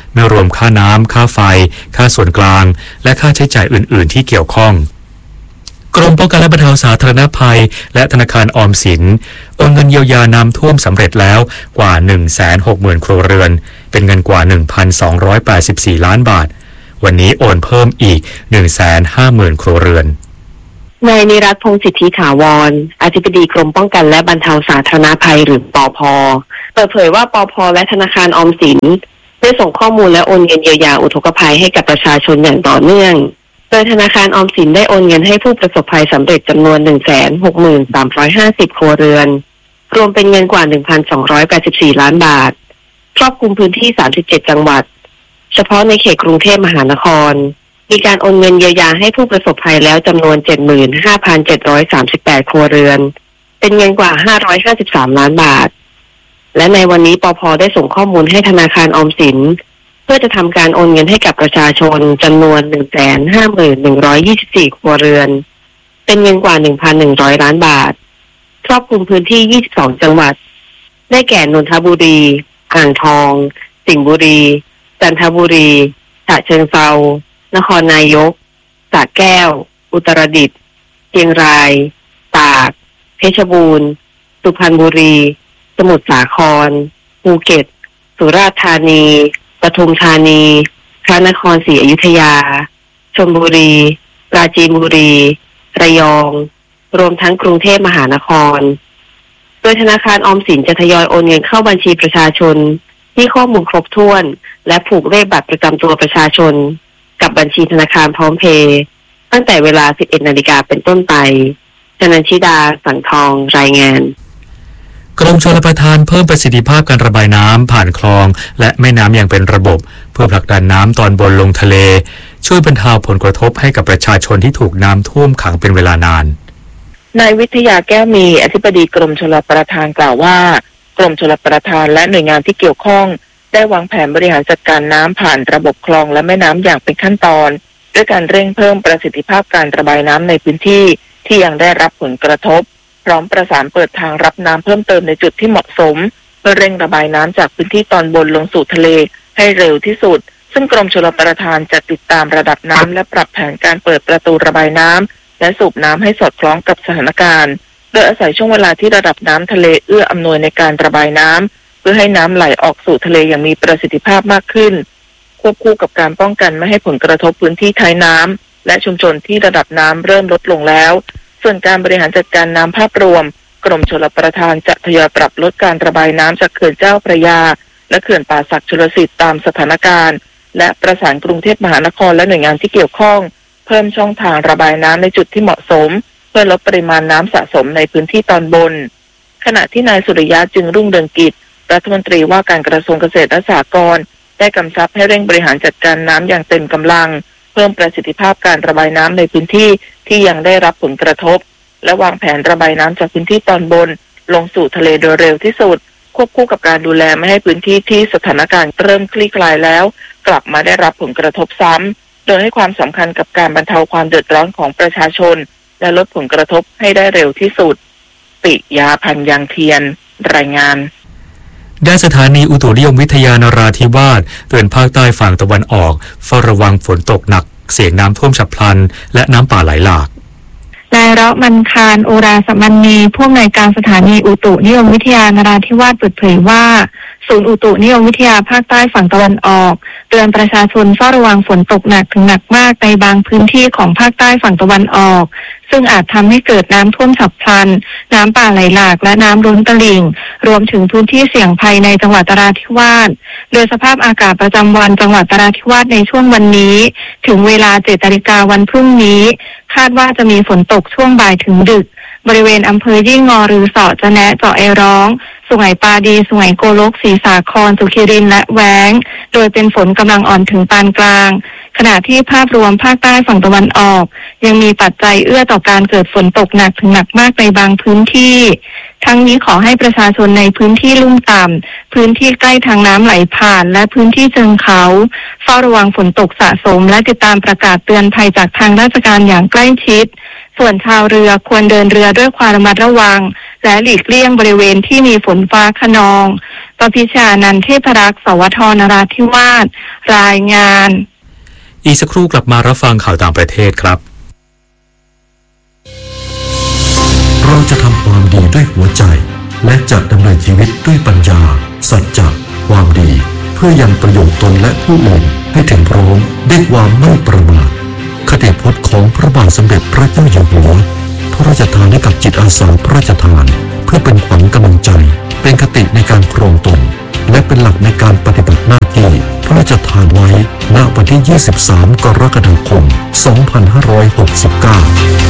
ไม่รวมค่าน้ำค่าไฟค่าส่วนกลางและค่าใช้จ่ายอื่นๆที่เกี่ยวข้องกรมป้องกันและบรรเทาสาธารณภัยและธนาคารออมสินโอนเงินเยียวยาน้ำท่วมสำเร็จแล้วกว่า หนึ่งแสนหกหมื่น ครัวเรือนเป็นเงินกว่า หนึ่งพันสองร้อยแปดสิบสี่ ล้านบาทวันนี้โอนเพิ่มอีก หนึ่งแสนห้าหมื่น ครัวเรือนนายนิรัตน์พงษ์สิทธิถาวรอธิบดีกรมป้องกันและบรรเทาสาธารณภัยหรือปภ.เปิดเผยว่าปภ.และธนาคารออมสินได้ส่งข้อมูลและโอนเงินเยียวยาอุทกภัยให้กับประชาชนอย่างต่อเนื่องโดยธนาคารออมสินได้โอนเงินให้ผู้ประสบภัยสำเร็จจำนวน หนึ่งแสนหกหมื่นสามร้อยห้าสิบ ครัวเรือนรวมเป็นเงินกว่า หนึ่งพันสองร้อยแปดสิบสี่ ล้านบาทครอบคลุมพื้นที่สามสิบเจ็ดจังหวัดเฉพาะในเขตกรุงเทพมหานครมีการโอนเงินเยียวยาให้ผู้ประสบภัยแล้วจำนวน เจ็ดหมื่นห้าพันเจ็ดร้อยสามสิบแปด ครัวเรือนเป็นเงินกว่าห้าร้อยห้าสิบสาม ล้านบาทและในวันนี้ปภ.ได้ส่งข้อมูลให้ธนาคารออมสินเพื่อจะทำการโอนเงินให้กับประชาชนจำนวน หนึ่งแสนห้าหมื่นหนึ่งร้อยยี่สิบสี่ ครัวเรือนเป็นเงินกว่า หนึ่งพันหนึ่งร้อย ล้านบาทครอบคลุมพื้นที่ยี่สิบสองจังหวัดได้แก่นนทบุรีอ่างทองสิงห์บุรีจันทบุรีฉะเชิงเทรานครนายกสระแก้วอุตรดิตถ์เชียงรายตากเพชรบูรณ์สุพรรณบุรีสมุทรสาครภูเก็ตสุราษฎร์ธานีปทุมธานีพระนครศรีอยุธยาชลบุรีปราจีนบุรีระยองรวมทั้งกรุงเทพมหานครโดยธนาคารออมสินจะทยอยโอนเงินเข้าบัญชีประชาชนที่ข้อมูลครบถ้วนและผูกเลขบัตรประจำตัวประชาชนกับบัญชีธนาคารพร้อมเพย์ตั้งแต่เวลา สิบเอ็ดนาฬิกาเป็นต้นไปชนันชิดาสังทองรายงานกรมชลประทานเพิ่มประสิทธิภาพการระบายน้ำผ่านคลองและแม่น้ำอย่างเป็นระบบเพื่อผลักดันน้ำตอนบนลงทะเลช่วยบรรเทาผลกระทบให้กับประชาชนที่ถูกน้ำท่วมขังเป็นเวลานานนายวิทยาแก้วมีอธิบดีกรมชลประทานกล่าวว่ากรมชลประทานและหน่วยงานที่เกี่ยวข้องได้วางแผนบริหารจัดการน้ำผ่านระบบคลองและแม่น้ำอย่างเป็นขั้นตอนด้วยการเร่งเพิ่มประสิทธิภาพการระบายน้ำในพื้นที่ที่ยังได้รับผลกระทบพร้อมประสานเปิดทางรับน้ำเพิ่มเติมในจุดที่เหมาะสมเพื่อเร่งระบายน้ำจากพื้นที่ตอนบนลงสู่ทะเลให้เร็วที่สุดซึ่งกรมชลประทานจะติดตามระดับน้ำและปรับแผนการเปิดประตูระบายน้ำและสูบน้ำให้สอดคล้องกับสถานการณ์โดยอาศัยช่วงเวลาที่ระดับน้ำทะเลเอื้ออำนวยในการระบายน้ำเพื่อให้น้ำไหลออกสู่ทะเลอย่างมีประสิทธิภาพมากขึ้นควบคู่กับการป้องกันไม่ให้ผลกระทบพื้นที่ท้ายน้ำและชุมชนที่ระดับน้ำเริ่มลดลงแล้วส่วนการบริหารจัดการน้ำภาพรวมกรมชลประทานจะทยอยปรับลดการระบายน้ำจากเขื่อนเจ้าพระยาและเขื่อนป่าสักชลสิทธิ์ตามสถานการณ์และประสานกรุงเทพมหานครและหน่วยงานที่เกี่ยวข้องเพิ่มช่องทางระบายน้ำในจุดที่เหมาะสมเพื่อลดปริมาณน้ำสะสมในพื้นที่ตอนบนขณะที่นายสุริยะจึงรุ่งเรืองกิจรัฐมนตรีว่าการกระทรวงเกษตรและสหกรณ์ได้กำชับให้เร่งบริหารจัดการน้ำอย่างเต็มกำลังเพิ่มประสิทธิภาพการระบายน้ำในพื้นที่ที่ยังได้รับผลกระทบและวางแผนระบายน้ำจากพื้นที่ตอนบนลงสู่ทะเลโดยเร็วที่สุดควบคู่กับการดูแลไม่ให้พื้นที่ที่สถานการณ์เริ่มคลี่คลายแล้วกลับมาได้รับผลกระทบซ้ำโดยให้ความสำคัญกับการบรรเทาความเดือดร้อนของประชาชนและลดผลกระทบให้ได้เร็วที่สุดปิยาพันธ์ยังเทียนรายงานด้านสถานีอุตุนิยมวิทยานราธิวาสเตือนภาคใต้ฝั่งตะวันออกเฝ้าระวังฝนตกหนักเสี่ยงน้ำท่วมฉับพลันและน้ำป่าไหลหลากนายเราะมันคารโอราสมันนีผู้อำนวยการสถานีอุตุนิยมวิทยานราธิวาสเปิดเผยว่าศูนย์อุตุนิยมวิทยาภาคใต้ฝั่งตะวันออกเตือนประชาชนเฝ้าระวังฝนตกหนักถึงหนักมากในบางพื้นที่ของภาคใต้ฝั่งตะวันออกซึ่งอาจทำให้เกิดน้ำท่วมฉับพลันน้ำป่าไหลหลากและน้ำล้นตลิ่งรวมถึงพื้นที่เสี่ยงภัยในจังหวัดนราธิวาสโดยสภาพอากาศประจำวันจังหวัดนราธิวาสในช่วงวันนี้ถึงเวลาเจ็ดนาฬิกาวันพรุ่งนี้คาดว่าจะมีฝนตกช่วงบ่ายถึงดึกบริเวณอำเภอยี่งอรือเสาะจะแนะเจาะไอร้องสุไหงปาดีสุไหงโกลกศรีสาครสุขิรินทร์และแว้งโดยเป็นฝนกำลังอ่อนถึงปานกลางขณะที่ภาพรวมภาคใต้ฝั่งตะวันออกยังมีปัจจัยเอื้อต่อการเกิดฝนตกหนักถึงหนักมากในบางพื้นที่ทั้งนี้ขอให้ประชาชนในพื้นที่ลุ่มต่ำพื้นที่ใกล้ทางน้ำไหลผ่านและพื้นที่เชิงเขาเฝ้าระวังฝนตกสะสมและติดตามประกาศเตือนภัยจากทางราชการอย่างใกล้ชิดส่วนชาวเรือควรเดินเรือด้วยความระมัดระวังและหลีกเลี่ยงบริเวณที่มีฝนฟ้าคะนองปพิชานันท์เทพรักษ์สวทนราธิวาสรายงานอีกสักครู่กลับมารับฟังข่าวต่างประเทศครับเราจะทำความดีด้วยหัวใจและจะดำเนินชีวิตด้วยปัญญาสัจจะความดีเพื่อยังประโยชน์ตนและผู้อื่นให้ถึงพร้อมด้วยความไม่ประมาทคติพจน์ของพระบาทสมเด็จพระเจ้าอยู่หัวพระราชทานให้กับจิตอาสาพระราชทานเพื่อเป็นขวัญกำลังใจเป็นคติในการครองตนและเป็นหลักในการปฏิบัติหน้าที่พระราชทานไว้ณวันที่ยี่สิบสามกรกฎาคมสองพันห้าร้อยหกสิบเก้า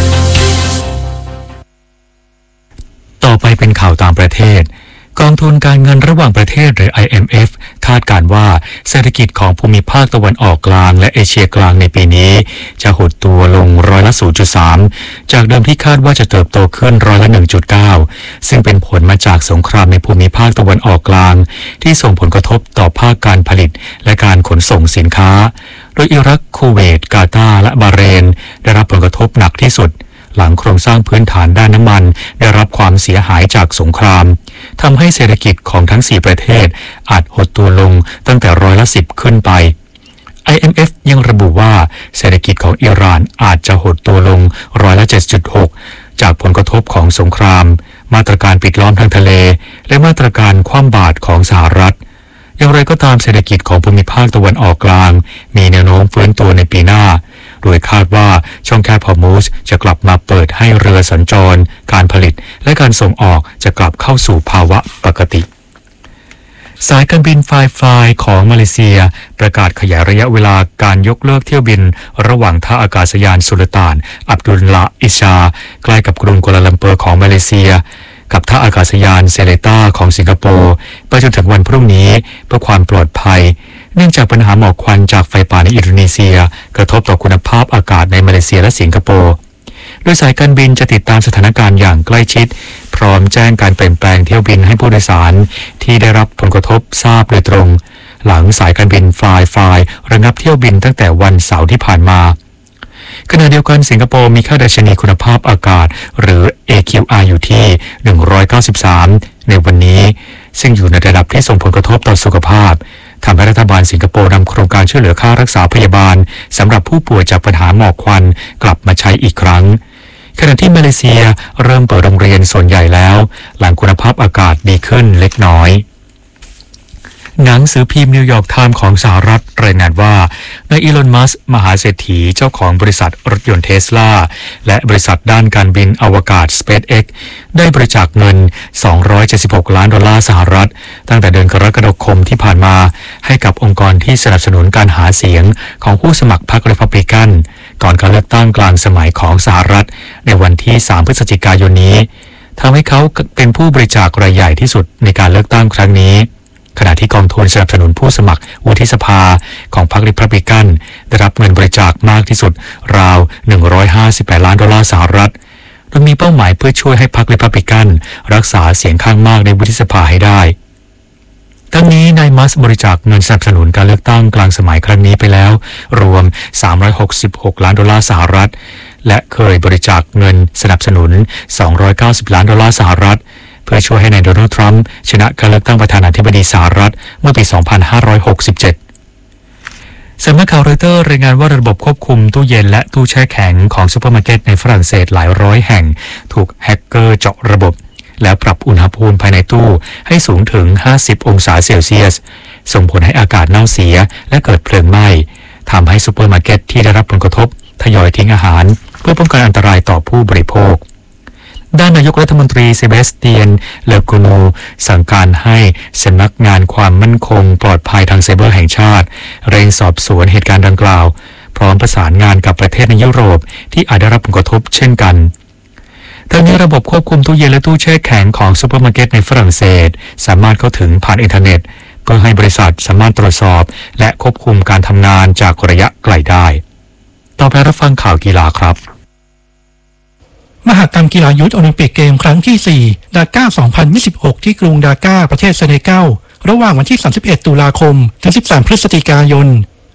ต่อไปเป็นข่าวต่างประเทศกองทุนการเงินระหว่างประเทศหรือ ไอ เอ็ม เอฟ คาดการณ์ว่าเศรษฐกิจของภูมิภาคตะวันออกกลางและเอเชียกลางในปีนี้จะหดตัวลงร้อยละ ศูนย์จุดสาม จากเดิมที่คาดว่าจะเติบโตขึ้นร้อยละ หนึ่งจุดเก้า ซึ่งเป็นผลมาจากสงครามในภูมิภาคตะวันออกกลางที่ส่งผลกระทบต่อภาคการผลิตและการขนส่งสินค้าโดยอิรักคูเวตกาตาร์และบาห์เรนได้รับผลกระทบหนักที่สุดหลังโครงสร้างพื้นฐานด้านน้ำมันได้รับความเสียหายจากสงครามทำให้เศรษฐกิจของทั้งสี่ประเทศอาจหดตัวลงตั้งแต่ร้อยละสิบขึ้นไป ไอ เอ็ม เอฟ ยังระบุว่าเศรษฐกิจของอิหร่านอาจจะหดตัวลงร้อยละ เจ็ดจุดหก จากผลกระทบของสงครามมาตรการปิดล้อมทางทะเลและมาตรการคว่ำบาตรของสหรัฐอย่างไรก็ตามเศรษฐกิจของภูมิภาคตะวันออกกลางมีแนวโน้มฟื้นตัวในปีหน้าโดยคาดว่าช่องแคบฮอร์มุซจะกลับมาเปิดให้เรือสัญจรการผลิตและการส่งออกจะกลับเข้าสู่ภาวะปกติสายการบินไฟฟลายของมาเลเซียประกาศขยายระยะเวลาการยกเลิกเที่ยวบินระหว่างท่าอากาศยานสุลต่านอับดุลละอิชาใกล้กับกรุงกัวลาลัมเปอร์ของมาเลเซียกับท่าอากาศยานเซเลต้าของสิงคโปร์ไปจนถึงวันพรุ่งนี้เพื่อความปลอดภัยเนื่องจากปัญหาหมอกควันจากไฟป่าในอินโดนีเซียกระทบต่อคุณภาพอากาศในมาเลเซียและสิงคโปร์โดยสายการบินจะติดตามสถานการณ์อย่างใกล้ชิดพร้อมแจ้งการเปลี่ยนแปลงเที่ยวบินให้ผู้โดยสารที่ได้รับผลกระทบทราบโดยตรงหลังสายการบินฟลายฟลายระงับเที่ยวบินตั้งแต่วันเสาร์ที่ผ่านมาขณะเดียวกันสิงคโปร์มีค่าดัชนีคุณภาพอากาศหรือ เอ คิว อาร์ อยู่ที่หนึ่งร้อยเก้าสิบสามในวันนี้ซึ่งอยู่ในระดับที่ส่งผลกระทบต่อสุขภาพทำให้รัฐบาลสิงคโปร์นำโครงการช่วยเหลือค่ารักษาพยาบาลสำหรับผู้ป่วยจากปัญหาหมอกควันกลับมาใช้อีกครั้งขณะที่มาเลเซียเริ่มเปิดโรงเรียนส่วนใหญ่แล้วหลังคุณภาพอากาศดีขึ้นเล็กน้อยหนังสือพิมพ์นิวยอร์กไทม์ของสหรัฐรายงานว่านายอีลอน มัสก์มหาเศรษฐีเจ้าของบริษัทรถยนต์เทสลาและบริษัทด้านการบินอวกาศ SpaceX ได้บริจาคเงินสองร้อยเจ็ดสิบหกล้านดอลลาร์สหรัฐตั้งแต่เดือนกรกฎาคมที่ผ่านมาให้กับองค์กรที่สนับสนุนการหาเสียงของผู้สมัครพรรครีพับลิกันก่อนการเลือกตั้งกลางสมัยของสหรัฐในวันที่สามพฤศจิกายนนี้ทำให้เขาเป็นผู้บริจาครายใหญ่ที่สุดในการเลือกตั้งครั้งนี้ขณะที่กองทุนสนับสนุนผู้สมัครวุฒิสภาของพรรครีพับลิกันได้รับเงินบริจาคมากที่สุดราวหนึ่งร้อยห้าสิบแปดล้านดอลลาร์สหรัฐโดยมีเป้าหมายเพื่อช่วยให้พรรครีพับลิกันรักษาเสียงข้างมากในวุฒิสภาให้ได้ทั้งนี้นายมัสก์บริจาคเงินสนับสนุนการเลือกตั้งกลางสมัยครั้งนี้ไปแล้วรวมสามร้อยหกสิบหกล้านดอลลาร์สหรัฐและเคยบริจาคเงินสนับสนุนสองร้อยเก้าสิบล้านดอลลาร์สหรัฐเพื่อช่วยให้นายโดนัลด์ทรัมป์ชนะการเลือกตั้งประธานาธิบดีสหรัฐเมื่อปีสองพันห้าร้อยหกสิบเจ็ดสำนักข่าวรอยเตอร์รายงานว่าระบบควบคุมตู้เย็นและตู้แช่แข็งของซูเปอร์มาร์เก็ตในฝรั่งเศสหลายร้อยแห่งถูกแฮกเกอร์เจาะระบบแล้วปรับอุณหภูมิภายในตู้ให้สูงถึงห้าสิบองศาเซลเซียสส่งผลให้อากาศเน่าเสียและเกิดเพลิงไหม้ทำให้ซูเปอร์มาร์เก็ตที่ได้รับผลกระทบทยอยทิ้งอาหารเพื่อป้องกันอันตรายต่อผู้บริโภคด้านนายกรัฐมนตรีเซบาสเตียนเลโกโนสั่งการให้สำนักงานความมั่นคงปลอดภัยทางไซเบอร์แห่งชาติเร่งสอบสวนเหตุการณ์ดังกล่าวพร้อมประสานงานกับประเทศในยุโรปที่อาจได้รับผลกระทบเช่นกันทั้งนี้ระบบควบคุมตู้เย็นและตู้แช่แข็งของซูเปอร์มาร์เก็ตในฝรั่งเศสสามารถเข้าถึงผ่านอินเทอร์เน็ตเพื่อให้บริษัทสามารถตรวจสอบและควบคุมการทำงานจากระยะไกลได้ต่อไปรับฟังข่าวกีฬาครับมหกรรมกีฬายุทธโอลิมปิกเกมครั้งที่สี่ดาก้าสองพันยี่สิบหกที่กรุงดาก้าประเทศเซเนกัลระหว่างวันที่สามสิบเอ็ดตุลาคมถึงสิบสามพฤศจิกายน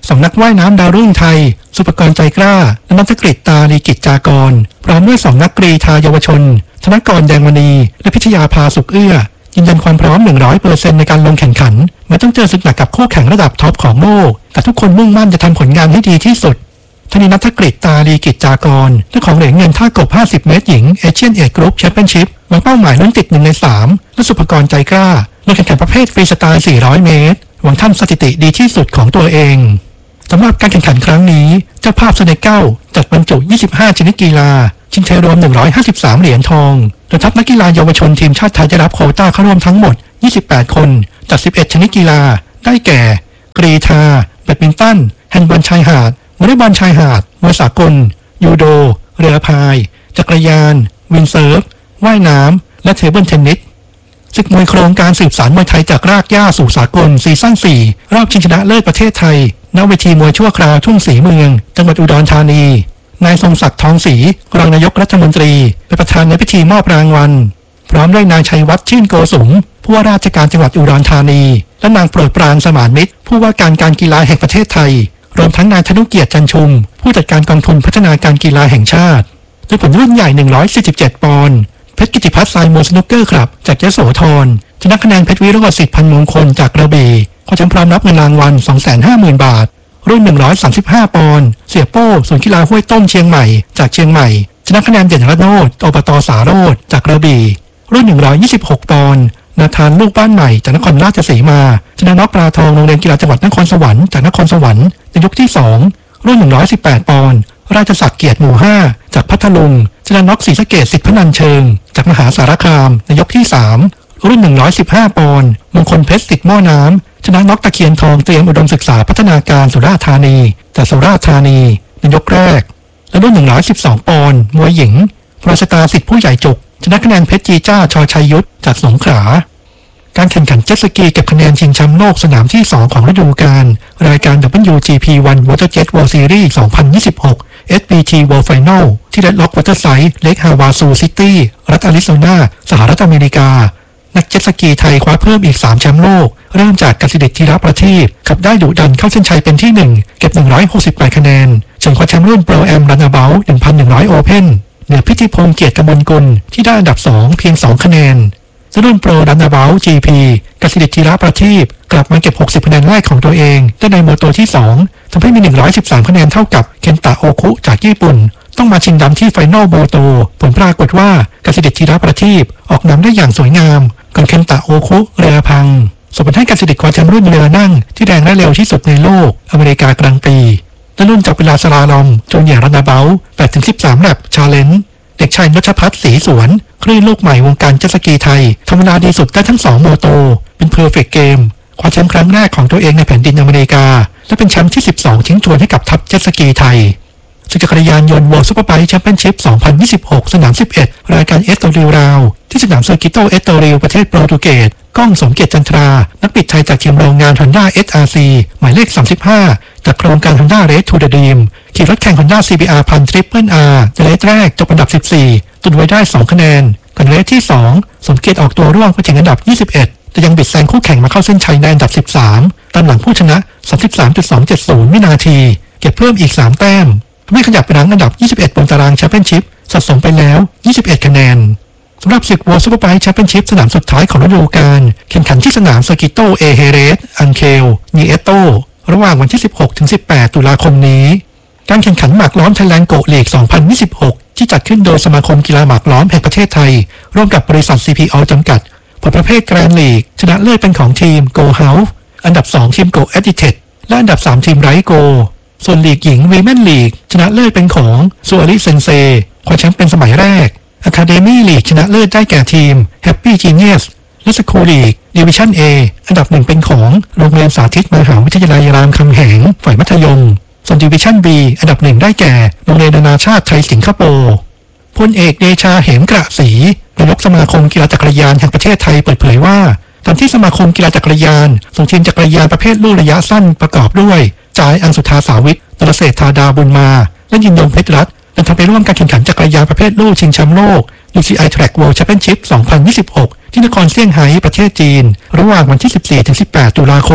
สำนักว่ายน้ำดาวรุ่งไทยสุภกรใจกล้าและนักกฤษตาลีกิจจากรพร้อมด้วยสองนักกรีฑาเยาวชนธนกรแดงมณีและพิชยาภาสุขเอื้อยืนยันความพร้อม หนึ่งร้อยเปอร์เซ็นต์ ในการลงแข่งขันแม้ต้องเจอศึกหนักกับคู่แข่งระดับท็อปของโลกแต่ทุกคนมุ่งมั่นจะทำผลงานให้ดีที่สุดทนีนัทกฤษตาลีกิจจากรเจ้าของเหรียญเงินท่ากบห้าสิบเมตรหญิงเอเชียนเอจกรุ๊ปแชมเปี้ยนชิพวางเป้าหมายลุ้นติดหนึ่งในสามและสุภกรใจกล้าลงแข่งขันประเภทฟรีสไตล์สี่ร้อยเมตรหวังทำสถิติดีที่สุดของตัวเองสำหรับการแข่งขันครั้งนี้เจ้าภาพเซเนกัลจัดบรรจุยี่สิบห้าชนิดกีฬาชิงชัยรวมหนึ่งร้อยห้าสิบสามเหรียญทองโดยทัพนักกีฬาเยาวชนทีมชาติไทยจะรับโควต้าเข้าร่วมทั้งหมดยี่สิบแปดคนจากสิบเอ็ดชนิดกีฬาได้แก่กรีฑาแบดมินตันแฮนด์บอลชายหาดวอลเลย์บอลชายหาดมวยสากลยูโดเรือพายจักรยานวินเซิร์ฟว่ายน้ำและเทเบิลเทนนิสศึกมวยโครงการสืบสานมวยไทยจากรากหญ้าสู่สากลซีซั่นสี่รอบชิงชนะเลิศประเทศไทยณเวทีมวยชั่วคราวทุ่งศรีเมืองจังหวัดอุดรธานีนายทรงศักดิ์ทองศรีรองนายกรัฐมนตรีเป็นประธานในพิธีมอบรางวัลพร้อมด้วยนายชัยวัฒน์ชื่นโกสุมผู้ว่าราชการจังหวัดอุดรธานีและนางโปรดปรานสมานมิตรผู้ว่าการการกีฬาแห่งประเทศไทยรวมทั้งนายธนุเกียรติจันชุมผู้จัดการกองทุนพัฒนาการกีฬาแห่งชาติโดยผลรุ่นใหญ่หนึ่งร้อยสี่สิบเจ็ดปอนด์เพชรกิติพัฒน์ไซโมสนุกเกอร์คลับจากยโสธรชนะคะแนนเพชรวิโรจน์สิทธิ์พันมงคลจากกระบี่คว้าแชมป์พร้อมรับเงินรางวัล สองแสนห้าหมื่น บาทรุ่นหนึ่งร้อยสามสิบห้าปอนด์เสียโป้ศูนย์กีฬาห้วยต้มเชียงใหม่จากเชียงใหม่ชนะคะแนนเด่นระโนดอบต.สาโรจน์จากกระบี่รุ่นหนึ่งร้อยยี่สิบหกปอนด์นาธานลูกบ้านใหม่จากนครราชสีมาชนะน็อกปลาทองโรงเรียนกีฬาจังหวัดนครสวรรค์จากนครสวรรค์ในยกที่สองรุ่นหนึ่งร้อยสิบแปดปอนด์ราชศักดิ์เกียรติหมู่ห้าจากพัทลุงชนะน็อกศรีสะเกษสิทธิพนันเชิงจากมหาสารคามในยกที่สามรุ่นหนึ่งร้อยสิบห้าปอนด์มงคลเพชรสิทธิ์หม้อน้ำชนะน็อกตะเคียนทองเตรียมอุดมศึกษาพัฒนาการสุราษฎร์ธานีจากสุราษฎร์ธานีในยกแรกและรุ่นหนึ่งร้อยสิบสองปอนด์มวยหญิงปราชตาสิทธิ์ผู้ใหญ่จุกชนะคะแนนเพชรจีจ้าชอชัยยุทธจากสงขลาการแข่งขันเจ็ตสกีเก็บคะแนนชิงแชมป์โลกสนามที่สองของฤดูกาลรายการ ดับเบิลยู จี พี วัน WaterJet World Series สองพันยี่สิบหก เอส บี ที World Final ที่ Red Rock Waterside เลคฮาวาซูซิตี้รัฐอาริโซนาสหรัฐอเมริกานักเจ็ตสกีไทยคว้าเพิ่มอีกสามแชมป์โลกเริ่มจากกสิดิษฐ์ธีรประทีปขับได้ดุดันเข้าเส้นชัยเป็นที่หนึ่งเก็บหนึ่งร้อยหกสิบแปดคะแนนส่วนคว้าแชมป์รุ่น Pro Am Runabout หนึ่งพันหนึ่งร้อย Open เหนือพิธีพงษ์เกียรติกมลกุลที่ได้อันดับสองเพียงสองคะแนนรุ่น Pro Runabout จี พี กสิดิษฐ์ธีรประทีปกลับมาเก็บหกสิบคะแนนแรกของตัวเองได้ในโมโตที่สองทำให้มีหนึ่งร้อยสิบสามคะแนนเท่ากับเคนตะโอคุจากญี่ปุ่นต้องมาชิงดำที่ไฟนอลโมโตผลปรากฏว่ากสิดิษฐ์ธีรประทีปออกนำได้อย่างสวยงามก่อนเคนตะโอคุเรือพังส่งผลให้กสิดิษฐ์คว้าแชมป์รุ่นเรือนั่งที่แรงและเร็วที่สุดในโลกอเมริกากลางปีและรุ่นจับเวลาสลาลอมจูเนียร์รันนาเบล แปดถึงสิบสาม แลปชาเลนจ์เด็กชายนชพัฒน์ศรีสวนคลื่นลูกใหม่วงการเจ็ตสกีไทยทำเวลาดีสุดได้ทั้งสองโมโตเป็นเพอร์เฟกต์เกมคว้าแชมป์ครั้งแรกของตัวเองในแผ่นดินอเมริกาและเป็นแชมป์ที่สิบสองทิ้งทวนให้กับทัพเจ็ตสกีไทยศึกจักรยานยนต์ World Superbike Championship สองพันยี่สิบหกสนามสิบเอ็ดรายการเอสโตริลราวที่สนามเซอร์กิโตเอสโตริลประเทศโปรตุเกสก้องสมเกียรติจันทรานักบิดไทยจากทีมโรงงาน Honda เอส อาร์ ซี หมายเลขสามสิบห้าจากโครงการ Honda Race to the Dream ขี่รถแข่ง Honda ซี บี อาร์ พัน Triple R ในเรสแรกจบอันดับสิบสี่ตุนไว้ได้สองคะแนนก่อนเรสที่สองสมเกียรติออกตัวร่วงไปถึงอันดับยี่สิบเอ็ดแต่ยังบิดแซงคู่แข่งมาเข้าเส้นชัยในอันดับสิบสามตามหลังผู้ชนะ สามสิบสามจุดสองเจ็ดศูนย์ วินาทีเก็บเพิ่มอีกสามแต้มทำให้ขยับไปรั้งอันดับยี่สิบเอ็ดบนตารางแชมเปี้ยนชิพสะสมไปแล้วยี่สิบเอ็ดคะแนนสำหรับศึก World Superbike Championship สนามสุดท้ายของฤดูกาลแข่งขันที่สนามเซอร์กิโตเอเฮเรสอันเคลนีเอโตระหว่างวันที่สิบหกถึงสิบแปดตุลาคมนี้การแข่งขันหมากล้อมไทยแลนด์โกลีกสองพันยี่สิบหกที่จัดขึ้นโดยสมาคมกีฬาหมากล้อมแห่งประเทศไทยร่วมกับบริษัท ซี พี โอ จำกัดผลประเภทแกรนด์ลีกชนะเลิศเป็นของทีม Go House อันดับสองทีม Go Edited และอันดับสามทีม Right Goส่วนลีกหญิง Women League ชนะเลิศเป็นของซูอาริเซนเซคว้าแชมป์เป็นสมัยแรก Academy League ชนะเลิศได้แก่ทีม Happy Genius และ School League Division A อันดับหนึ่งเป็นของโรงเรียนสาธิตมหาวิทยาลัยรามคำแหงฝ่ายมัธยมส่วน Division B อันดับหนึ่งได้แก่โรงเรียนนานาชาติไทยสิงคโปร์พลเอกเดชาเหมกระศรีนายกสมาคมกีฬาจักรยานแห่งประเทศไทยเปิดเผยว่าตามที่สมาคมกีฬาจักรยานส่งทีมจักรยานประเภทลู่ระยะสั้นประกอบด้วยจ่ายอังสุธาสาวิทนรเศรษฐาดาบุญมาและยินยงเพชรรัตน์เดินทางไปร่วมการแข่งขันจักรยานประเภทลู่ชิงแชมป์โลก ยู ซี ไอ Track World Championship สองพันยี่สิบหกที่นครเซี่ยงไฮ้ประเทศจีนระหว่างวันที่สิบสี่ถึงสิบแปดตุลาคม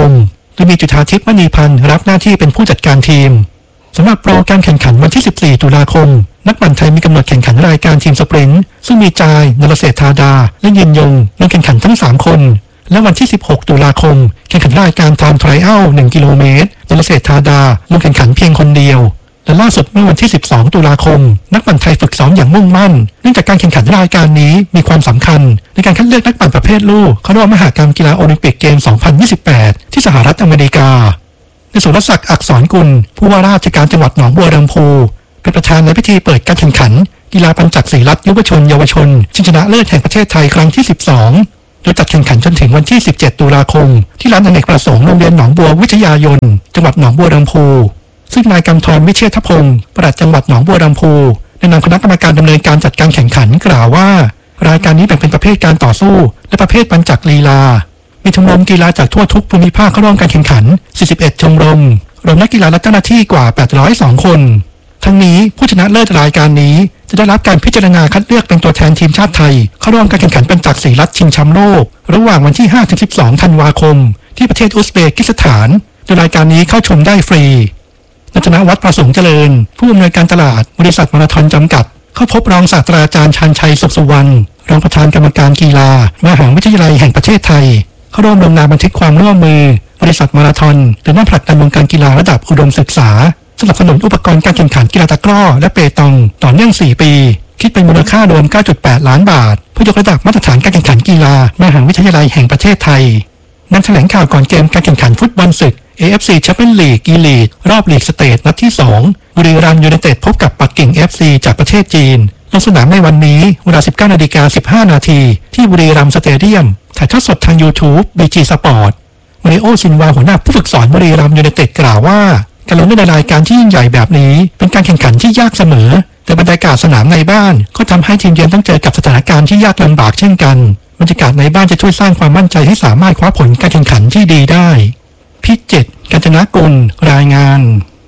โดยมีจุฑาทิพย์มณีพันธ์รับหน้าที่เป็นผู้จัดการทีมสำหรับโปรการแข่งขันวันที่สิบสี่ตุลาคมนักปั่นไทยมีกำหนดแข่งขันรายการทีมสปรินต์ซึ่งมีจายนรเศรษฐาดาและยืนยงลงแข่งขันทั้งสามคนและวันที่สิบหกตุลาคมแข่งขันรายการไทม์ไทรอัลหนึ่งกิโลเมตรนรเศรษฐาดาลงแข่งขันเพียงคนเดียวและล่าสุดเมื่อวันที่สิบสองตุลาคมนักปั่นไทยฝึกซ้อมอย่างมุ่งมั่นเนื่องจากการแข่งขันรายการนี้มีความสำคัญในการคัดเลือกนักปั่นประเภทลูกเข้าร่วมมหกรรมกีฬาโอลิมปิกเกมสองพันยี่สิบแปดที่สหรัฐอเมริกาในสุรศักดิ์อักษรกุลผู้ว่าราชการจังหวัดหนองบัวลำพูเป็นประธานในพิธีเปิดการแข่งขันกีฬาปัญจักศรีรัตน์ยุวชนเยาวชนชิงชนะเลิศแห่งประเทศไทยครั้งที่สิบสองโดยจัดแข่งขันจนถึงวันที่สิบเจ็ดตุลาคมที่ลานอเนกประสงค์โรงเรียนหนองบัววิทยายนจังหวัดหนองบัวลำพูซึ่งนายกำธรวิเชษฐพงศ์ปลัดจังหวัดหนองบัวลำพูได้นำคณะกรรมการดำเนินการจัดการแข่งขันกล่าวว่ารายการนี้แบ่งเป็นประเภทการต่อสู้และประเภทปัญจักลีลามีชมรมกีฬาจากทั่วทุกภูมิภาคเข้าร่วมการแข่งขันสี่สิบเอ็ดชมรมรวมนักกีฬาและเจ้าหน้าที่กว่าแปดร้อยสองคนทั้งนี้ผู้ชนะเลิศรายการนี้จะได้รับการพิจารณาคัดเลือกเป็นตัวแทนทีมชาติไทยเข้าร่วมการแข่งขันปัญจักศรีรัตน์ชิงแชมป์โลกระหว่างวันที่ ห้าถึงสิบสอง ธันวาคมที่ประเทศอุซเบกิสถานโดยรายการนี้เข้าชมได้ฟรีนันทนวัฒน์ประสงค์เจริญผู้อำนวยการตลาดบริษัทมาราธอนจำกัดเข้าพบรองศาสตราจารย์ชันชัยสุขสุวรรณรองประธานกรรมการกีฬามหาวิทยาลัยแห่งประเทศไทยเข้าร่วมลงนามบันทึกความร่วมมือบริษัทมาราธอนเดินหน้าผลักดันวงการกีฬาระดับอุดมศึกษาสนับสนุนอุปกรณ์การแข่งขันกีฬาตะกร้อและเปตองต่อเนื่องสี่ปีคิดเป็นมูลค่ารวม เก้าจุดแปด ล้านบาทเพื่อยกระดับมาตรฐานการแข่งขันกีฬามหาวิทยาลัยแห่งประเทศไทยนำแถลงข่าวก่อนเกมการแข่งขันฟุตบอลศึก เอ เอฟ ซี Champions League อีลีทรอบลีกสเตทนัดที่สองบุรีรัมย์ยูไนเต็ดพบกับปักกิ่ง เอฟ ซี จากประเทศจีนลงสนามในวันนี้เวลา สิบเก้านาฬิกาสิบห้านาทีที่บุรีรัมย์สเตเดียมถ่ายทอดสดทาง YouTube บี จี Sport มาริโอซินวาหัวหน้าผู้ฝึกสอนบุรีรัมย์ยูไนเต็ดกล่าวว่าการลงเล่นในรายการที่ยิ่งใหญ่แบบนี้เป็นการแข่งขันที่ยากเสมอแต่บรรยากาศสนามในบ้านก็ทำให้ทีมเยือนต้องเจอกับสถานการณ์ที่ยากลำบากเช่นกันบรรยากาศในบ้านจะช่วยสร้างความมั่นใจให้สามารถคว้าผลการแข่งขันที่ดีได้พิจิตร กาญจนกุลรายงาน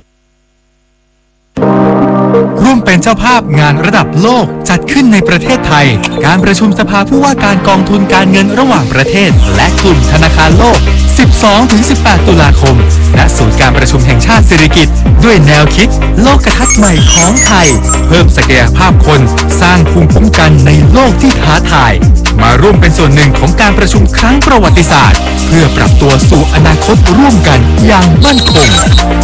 ร่วมเป็นเจ้าภาพงานระดับโลกจัดขึ้นในประเทศไทยการประชุมสภาผู้ว่าการกองทุนการเงินระหว่างประเทศและกลุ่มธนาคารโลก สิบสองถึงสิบแปด ตุลาคมณศูนย์การประชุมแห่งชาติสิริกิติ์ด้วยแนวคิดโลกทัศน์ใหม่ของไทยเพิ่มศักยภาพคนสร้างภูมิคุ้มกันในโลกที่ท้าทายมาร่วมเป็นส่วนหนึ่งของการประชุมครั้งประวัติศาสตร์เพื่อปรับตัวสู่อนาคตร่วมกันอย่างมั่นคง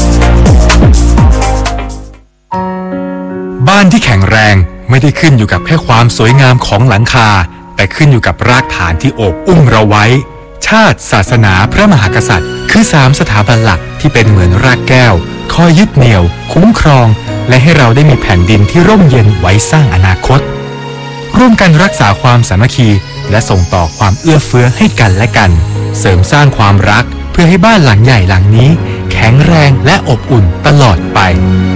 บ้านที่แข็งแรงไม่ได้ขึ้นอยู่กับแค่ความสวยงามของหลังคาแต่ขึ้นอยู่กับรากฐานที่โอบอุ้มเราไว้ชาติศาสนาพระมหากษัตริย์คือสามสถาบันหลักที่เป็นเหมือนรากแก้วคอยยึดเหนี่ยวคุ้มครองและให้เราได้มีแผ่นดินที่ร่มเย็นไว้สร้างอนาคตร่วมกันรักษาความสามัคคีและส่งต่อความเอื้อเฟื้อให้กันและกันเสริมสร้างความรักเพื่อให้บ้านหลังใหญ่หลังนี้แข็งแรงและอบอุ่นตลอดไป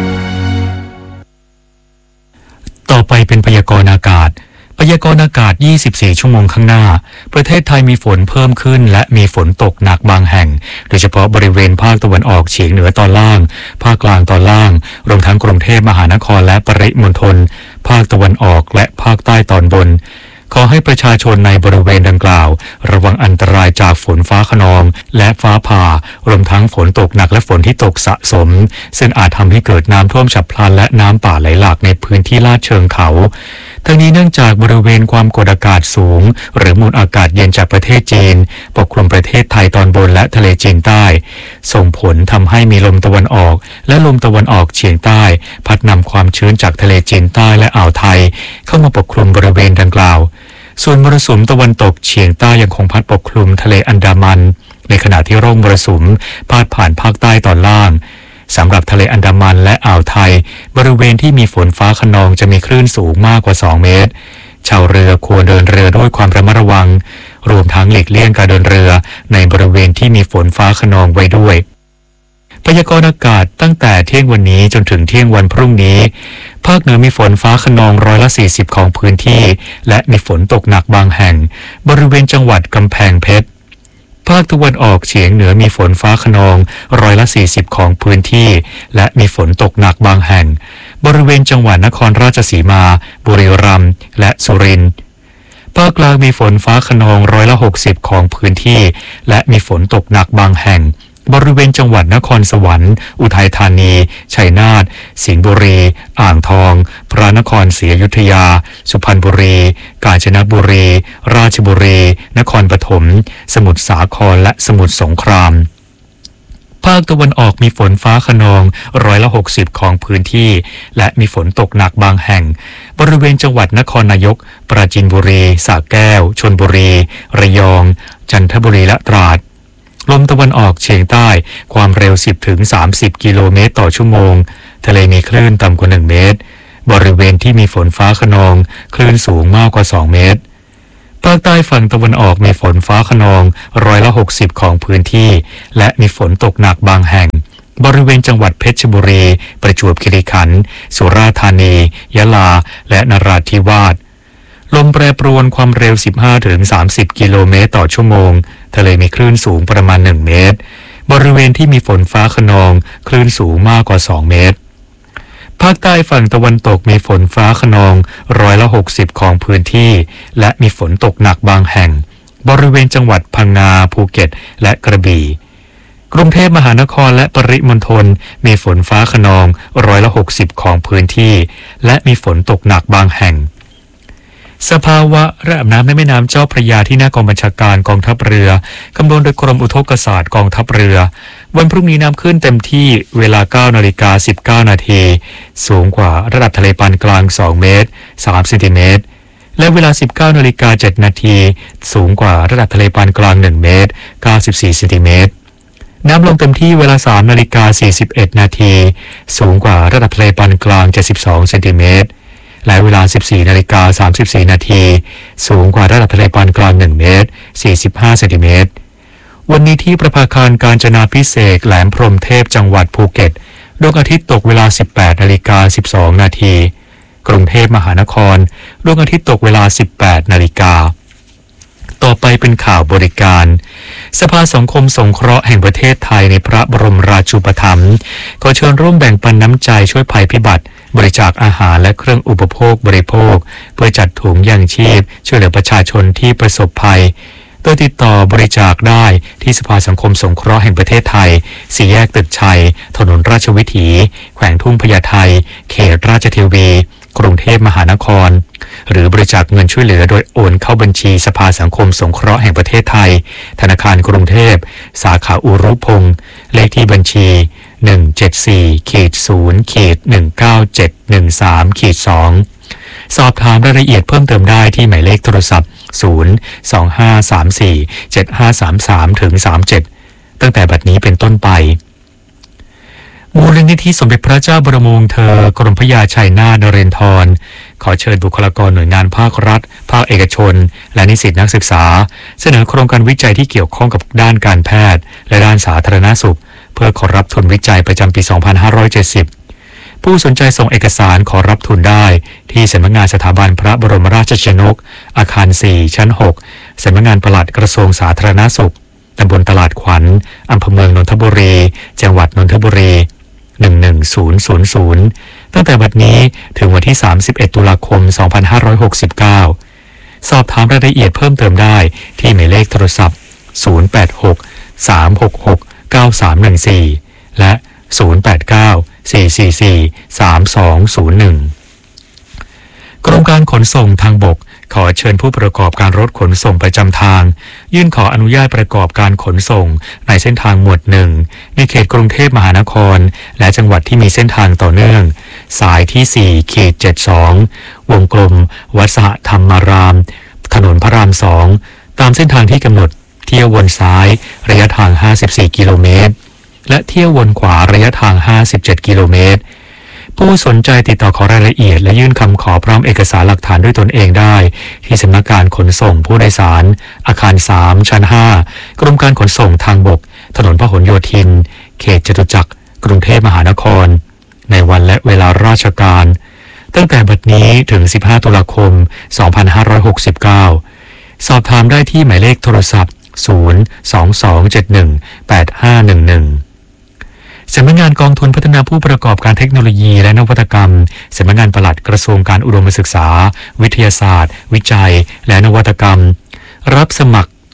ต่อไปเป็นพยากรณ์อากาศพยากรณ์อากาศยี่สิบสี่ชั่วโมงข้างหน้าประเทศไทยมีฝนเพิ่มขึ้นและมีฝนตกหนักบางแห่งโดยเฉพาะบริเวณภาคตะวันออกเฉียงเหนือตอนล่างภาคกลางตอนล่างรวมทั้งกรุงเทพมหานครและปริมณฑลภาคตะวันออกและภาคใต้ตอนบนขอให้ประชาชนในบริเวณดังกล่าวระวังอันตรายจากฝนฟ้าคะนองและฟ้าผ่ารวมทั้งฝนตกหนักและฝนที่ตกสะสมซึ่งอาจทำให้เกิดน้ำท่วมฉับพลันและน้ำป่าไหลหลากในพื้นที่ลาดเชิงเขาทั้งนี้เนื่องจากบริเวณความกดอากาศสูงหรือมวลอากาศเย็นจากประเทศจีนปกคลุมประเทศไทยตอนบนและทะเลจีนใต้ส่งผลทำให้มีลมตะวันออกและลมตะวันออกเฉียงใต้พัดนำความชื้นจากทะเลจีนใต้และอ่าวไทยเข้ามาปกคลุมบริเวณดังกล่าวส่วนมรสุมตะวันตกเฉียงใต้ยังคงพัดปกคลุมทะเลอันดามันในขณะที่ร่องมรสุมพาดผ่านภาคใต้ตอนล่างสำหรับทะเลอันดามันและอ่าวไทยบริเวณที่มีฝนฟ้าคะนองจะมีคลื่นสูงมากกว่าสองเมตรชาวเรือควรเดินเรือด้วยความระมัดระวังรวมทั้งหลีกเลี่ยงการเดินเรือในบริเวณที่มีฝนฟ้าคะนองไว้ด้วยพยากรณ์อากาศตั้งแต่เที่ยงวันนี้จนถึงเที่ยงวันพรุ่งนี้ภาคเหนือมีฝนฟ้าคะนองร้อยละสี่สิบของพื้นที่และมีฝนตกหนักบางแห่งบริเวณจังหวัดกำแพงเพชรภาคตะวันออกเฉียงเหนือมีฝนฟ้าคะนองร้อยละสี่สิบของพื้นที่และมีฝนตกหนักบางแห่งบริเวณจังหวัดนครราชสีมาบุรีรัมย์และสุรินทร์ภาคกลางมีฝนฟ้าคะนองร้อยละหกสิบของพื้นที่และมีฝนตกหนักบางแห่งบริเวณจังหวัดนครสวรรค์อุทัยธานีชัยนาทสิงห์บุรีอ่างทองพระนครศรีอยุธยาสุพรรณบุรีกาญจนบุรีราชบุรีนครปฐมสมุทรสาครและสมุทรสงครามภาคตะวันออกมีฝนฟ้าคะนองร้อยละหกสิบของพื้นที่และมีฝนตกหนักบางแห่งบริเวณจังหวัดนครนายกปราจีนบุรีสระแก้วชลบุรีระยองจันทบุรีและตราดลมตะวันออกเฉียงใต้ความเร็ว สิบถึงสามสิบ กิโลเมตรต่อชั่วโมงทะเลมีคลื่นต่ำกว่าหนึ่งเมตรบริเวณที่มีฝนฟ้าคะนองคลื่นสูงมากกว่าสองเมตรภาคใต้ฝั่งตะวันออกมีฝนฟ้าคะนองร้อยละหกสิบของพื้นที่และมีฝนตกหนักบางแห่งบริเวณจังหวัดเพชรบุรีประจวบคีรีขันธ์สุราษฎร์ธานียะลาและนราธิวาสลมแปรปรวนความเร็ว สิบห้าถึงสามสิบ กิโลเมตรต่อชั่วโมงทะเลมีคลื่นสูงประมาณหนึ่งเมตรบริเวณที่มีฝนฟ้าคะนองคลื่นสูงมากกว่าสองเมตรภาคใต้ฝั่งตะวันตกมีฝนฟ้าคะนองร้อยละหกสิบของพื้นที่และมีฝนตกหนักบางแห่งบริเวณจังหวัดพังงาภูเก็ตและกระบี่กรุงเทพมหานครและปริมณฑลมีฝนฟ้าคะนองร้อยละหกสิบของพื้นที่และมีฝนตกหนักบางแห่งสภาวะระดับน้ำในแม่น้ำเจ้าพระยาที่หน้ากองบัญชาการกองทัพเรือคำนวณโดยกรมอุทกศาสตร์กองทัพเรือวันพรุ่งนี้น้ำขึ้นเต็มที่เวลา เก้านาฬิกาสิบเก้านาทีสูงกว่าระดับทะเลปานกลางสองเมตรสามเซนติเมตรและเวลา สิบเก้านาฬิกาเจ็ดนาทีสูงกว่าระดับทะเลปานกลางหนึ่งเมตรเก้าสิบสี่เซนติเมตรน้ำลงเต็มที่เวลา สามนาฬิกาสี่สิบเอ็ดนาทีสูงกว่าระดับทะเลปานกลางเจ็ดสิบสองเซนติเมตรและเวลา สิบสี่นาฬิกาสามสิบสี่นาทีสูงกว่าระดับทะเลปานกลางหนึ่งเมตรสี่สิบห้าเซนติเมตรวันนี้ที่ประภาคารกาญจนาภิเษกแหลมพรหมเทพจังหวัดภูเก็ตดวงอาทิตย์ตกเวลา สิบแปดนาฬิกาสิบสองนาทีกรุงเทพมหานครดวงอาทิตย์ตกเวลา สิบแปดนาฬิกาต่อไปเป็นข่าวบริการสภาสังคมสงเคราะห์แห่งประเทศไทยในพระบรมราชูปถัมภ์ขอเชิญร่วมแบ่งปันน้ำใจช่วยภัยพิบัติบริจาคอาหารและเครื่องอุปโภคบริโภคเพื่อจัดถุงยางชีพช่วยเหลือประชาชนที่ประสบภัยโดยติดต่อบริจาคได้ที่สภาสังคมสงเคราะห์แห่งประเทศไทยสี่แยกตึกชัยถนนราชวิถีแขวงทุ่งพญาไทเขตราชเทวีกรุงเทพมหานครหรือบริจาคเงินช่วยเหลือโดยโอนเข้าบัญชีสภาสังคมสงเคราะห์แห่งประเทศไทยธนาคารกรุงเทพสาขาอุรุพงษ์เลขที่บัญชีหนึ่ง เจ็ด สี่ ศูนย์ หนึ่ง เก้า เจ็ด หนึ่ง สาม สองสอบถามรายละเอียดเพิ่มเติมได้ที่หมายเลขโทรศัพท์ศูนย์ สอง ห้า สาม สี่ เจ็ด ห้า สาม สาม ถึง สามสิบเจ็ดตั้งแต่บัดนี้เป็นต้นไปมูลนิธิสมเด็จพระเจ้าบรมวงศ์เธอกรมพระยาชัยนาทนเรนทรขอเชิญบุคลากรหน่วยงานภาครัฐภาคเอกชนและนิสิตนักศึกษาเสนอโครงการวิจัยที่เกี่ยวข้องกับด้านการแพทย์และด้านสาธารณสุขเพื่อขอรับทุนวิจัยประจำปี สองพันห้าร้อยเจ็ดสิบผู้สนใจส่งเอกสารขอรับทุนได้ที่สำนักงานสถาบันพระบรมราชชนกอาคารสี่ชั้นหกสำนักงานปลัดกระทรวงสาธารณสุขตำบลตลาดขวัญอำเภอเมืองนนทบุรีจังหวัดนนทบุรีหนึ่ง หนึ่ง ศูนย์ ศูนย์ ศูนย์ตั้งแต่บัดนี้ถึงวันที่สามสิบเอ็ดตุลาคมสองพันห้าร้อยหกสิบเก้าสอบถามรายละเอียดเพิ่มเติมได้ที่หมายเลขโทรศัพท์ศูนย์ แปด หก สาม หก หก เก้า สาม หนึ่ง สี่และศูนย์ แปด เก้า สี่ สี่ สี่ สาม สอง ศูนย์ หนึ่งกรมการขนส่งทางบกขอเชิญผู้ประกอบการรถขนส่งประจำทางยื่นขออนุญาตประกอบการขนส่งในเส้นทางหมวดหนึ่งในเขตกรุงเทพมหานครและจังหวัดที่มีเส้นทางต่อเนื่องสายที่ สี่ เจ็ด สอง วงกลมวัดสหธรรมารามถนนพระรามสองตามเส้นทางที่กำหนดเที่ยววนซ้ายระยะทางห้าสิบสี่กิโลเมตรและเที่ยววนขวาระยะทางห้าสิบเจ็ดกิโลเมตรผู้สนใจติดต่อขอรายละเอียดและยื่นคำขอพร้อมเอกสารหลักฐานด้วยตนเองได้ที่สำนักงานขนส่งผู้โดยสารอาคารสามชั้นห้ากรมการขนส่งทางบกถนนพหลโยธินเขตจตุจักรกรุงเทพมหานครในวันและเวลาราชการตั้งแต่บัดนี้ถึงสิบห้าตุลาคมสองพันห้าร้อยหกสิบเก้าสอบถามได้ที่หมายเลขโทรศัพท์ศูนย์ สอง สอง เจ็ด หนึ่ง แปด ห้า หนึ่ง หนึ่งสำนักงานกองทุนพัฒนาผู้ประกอบการเทคโนโลยีและนวัตกรรมสำนักงานปลัดกระทรวงการอุดมศึกษาวิทยาศาสตร์วิจัยและนวัตกรรมรับสมัคร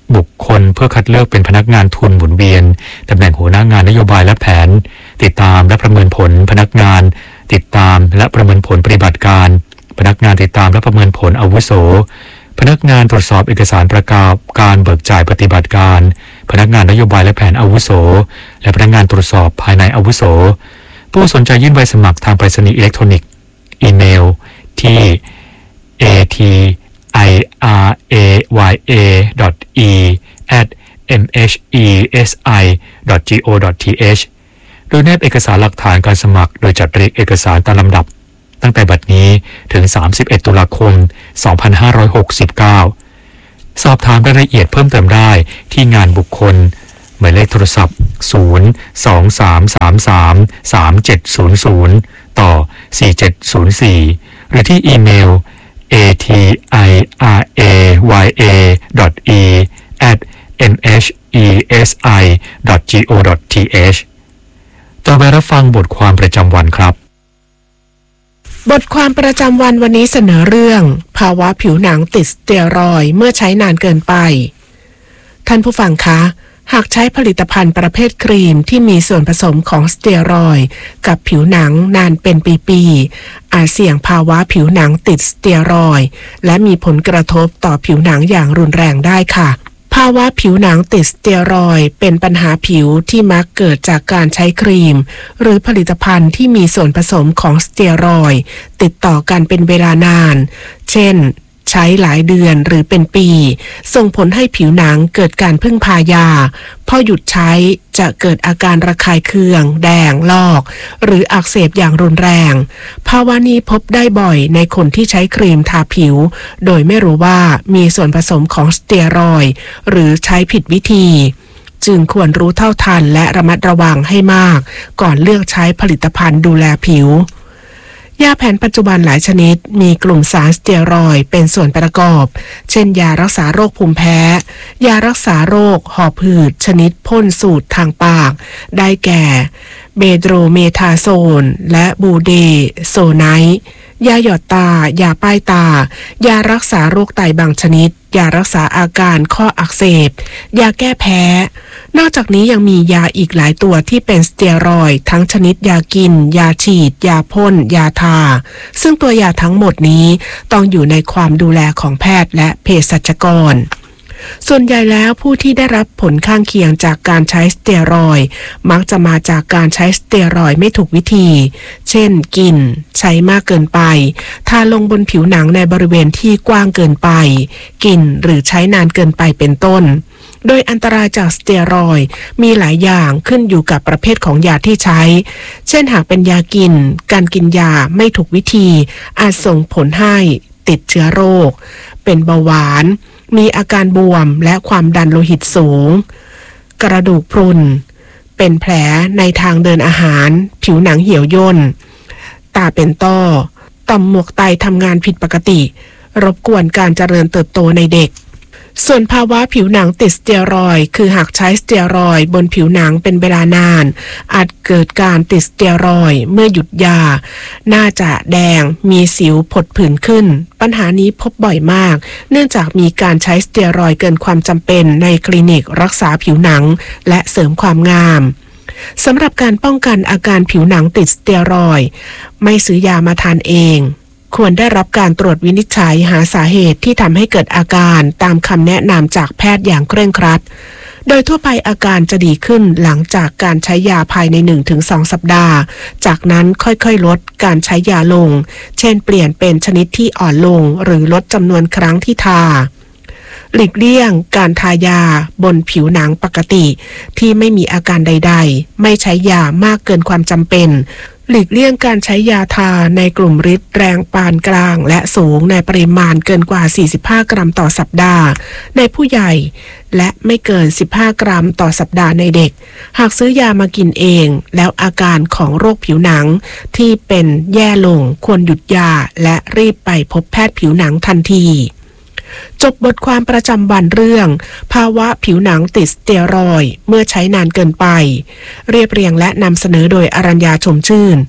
บุคคลเพื่อคัดเลือกเป็นพนักงานทุนหมุนเวียนตำแหน่งหัวหน้างานนโยบายและแผนติดตามและประเมินผลพนักงานติดตามและประเมินผลปฏิบัติการพนักงานติดตามและประเมินผลอาวุโสพนักงานตรวจสอบเอกสารประกอบการเบิกจ่ายปฏิบัติการพนักงานนโยบายและแผนอาวุโสและพนักงานตรวจสอบภายในอาวุโสผู้สนใจยื่นใบสมัครทางไปรษณีย์อิเล็กทรอนิกส์อีเมลที่ เอ ที ไอ อาร์ เอ วาย เอ ดอท อี แอท เอ็ม เอช อี เอส ไอ ดอท จี โอ ดอท ที เอช โดยแนบเอกสารหลักฐานการสมัครโดยจัดเรียงเอกสารตามลำดับตั้งแต่บัดนี้ถึงสามสิบเอ็ดตุลาคมสองพันห้าร้อยหกสิบเก้าสอบถามรายละเอียดเพิ่มเติมได้ที่งานบุคคลหมายเลขโทรศัพท์ศูนย์ สอง สาม สาม สาม สาม เจ็ด ศูนย์ ศูนย์ต่อสี่ เจ็ด ศูนย์ สี่หรือที่อีเมล เอ ที ไอ อาร์ เอ วาย เอ ดอท อี แอท เอ็ม เอช อี เอส ไอ ดอท จี โอ ดอท ที เอช ต่อไปรับฟังบทความประจำวันครับบทความประจำวันวันนี้เสนอเรื่องภาวะผิวหนังติดสเตียรอยด์เมื่อใช้นานเกินไปท่านผู้ฟังคะหากใช้ผลิตภัณฑ์ประเภทครีมที่มีส่วนผสมของสเตียรอยด์กับผิวหนังนานเป็นปีๆอาจเสี่ยงภาวะผิวหนังติดสเตียรอยด์และมีผลกระทบต่อผิวหนังอย่างรุนแรงได้ค่ะภาวะผิวหนังติดสเตียรอยด์เป็นปัญหาผิวที่มักเกิดจากการใช้ครีมหรือผลิตภัณฑ์ที่มีส่วนผสมของสเตียรอยด์ติดต่อกันเป็นเวลานานเช่นใช้หลายเดือนหรือเป็นปีส่งผลให้ผิวหนังเกิดการพึ่งพายาพอหยุดใช้จะเกิดอาการระคายเคืองแดงลอกหรืออักเสบอย่างรุนแรงภาวะนี้พบได้บ่อยในคนที่ใช้ครีมทาผิวโดยไม่รู้ว่ามีส่วนผสมของสเตียรอยด์หรือใช้ผิดวิธีจึงควรรู้เท่าทันและระมัดระวังให้มากก่อนเลือกใช้ผลิตภัณฑ์ดูแลผิวยาแผนปัจจุบันหลายชนิดมีกลุ่มสารสเตียรอยด์เป็นส่วนประกอบเช่นยารักษาโรคภูมิแพ้ยารักษาโรคหอบหืดชนิดพ่นสูตรทางปากได้แก่เบโดรเมทาโซนและบูเดโซไนท์ยาหยอดตายาป้ายตายารักษาโรคไตบางชนิดยารักษาอาการข้ออักเสบยาแก้แพ้นอกจากนี้ยังมียาอีกหลายตัวที่เป็นสเตียรอยด์ทั้งชนิดยากินยาฉีดยาพ่นยาทาซึ่งตัวยาทั้งหมดนี้ต้องอยู่ในความดูแลของแพทย์และเภสัชกรส่วนใหญ่แล้วผู้ที่ได้รับผลข้างเคียงจากการใช้สเตียรอยด์มักจะมาจากการใช้สเตียรอยด์ไม่ถูกวิธีเช่นกินใช้มากเกินไปทาลงบนผิวหนังในบริเวณที่กว้างเกินไปกินหรือใช้นานเกินไปเป็นต้นโดยอันตรายจากสเตียรอยด์มีหลายอย่างขึ้นอยู่กับประเภทของยาที่ใช้เช่นหากเป็นยากินการกินยาไม่ถูกวิธีอาจส่งผลให้ติดเชื้อโรคเป็นเบาหวานมีอาการบวมและความดันโลหิตสูงกระดูกพรุนเป็นแผลในทางเดินอาหารผิวหนังเหี่ยวย่นตาเป็นต้อต่อมหมวกไตทำงานผิดปกติรบกวนการเจริญเติบโตในเด็กส่วนภาวะผิวหนังติดสเตียรอยด์คือหากใช้สเตียรอยด์บนผิวหนังเป็นเวลานานอาจเกิดการติดสเตียรอยด์เมื่อหยุดยาหน้าจะแดงมีสิวผดผื่นขึ้นปัญหานี้พบบ่อยมากเนื่องจากมีการใช้สเตียรอยด์เกินความจำเป็นในคลินิกรักษาผิวหนังและเสริมความงามสำหรับการป้องกันอาการผิวหนังติดสเตียรอยด์ไม่ซื้อยามาทานเองควรได้รับการตรวจวินิจฉัยหาสาเหตุที่ทำให้เกิดอาการตามคำแนะนำจากแพทย์อย่างเคร่งครัดโดยทั่วไปอาการจะดีขึ้นหลังจากการใช้ยาภายใน หนึ่งถึงสอง สัปดาห์จากนั้นค่อยๆลดการใช้ยาลงเช่นเปลี่ยนเป็นชนิดที่อ่อนลงหรือลดจำนวนครั้งที่ทาหลีกเลี่ยงการทายาบนผิวหนังปกติที่ไม่มีอาการใดๆไม่ใช้ยามากเกินความจำเป็นหลีกเลี่ยงการใช้ยาทาในกลุ่มฤทธิ์แรงปานกลางและสูงในปริมาณเกินกว่าสี่สิบห้ากรัมต่อสัปดาห์ในผู้ใหญ่และไม่เกินสิบห้ากรัมต่อสัปดาห์ในเด็กหากซื้อยามากินเองแล้วอาการของโรคผิวหนังที่เป็นแย่ลงควรหยุดยาและรีบไปพบแพทย์ผิวหนังทันทีจบบทความประจำวันเรื่องภาวะผิวหนังติดสเตียรอยด์เมื่อใช้นานเกินไปเรียบเรียงและนำเสนอโดยอรัญญาชมชื่นท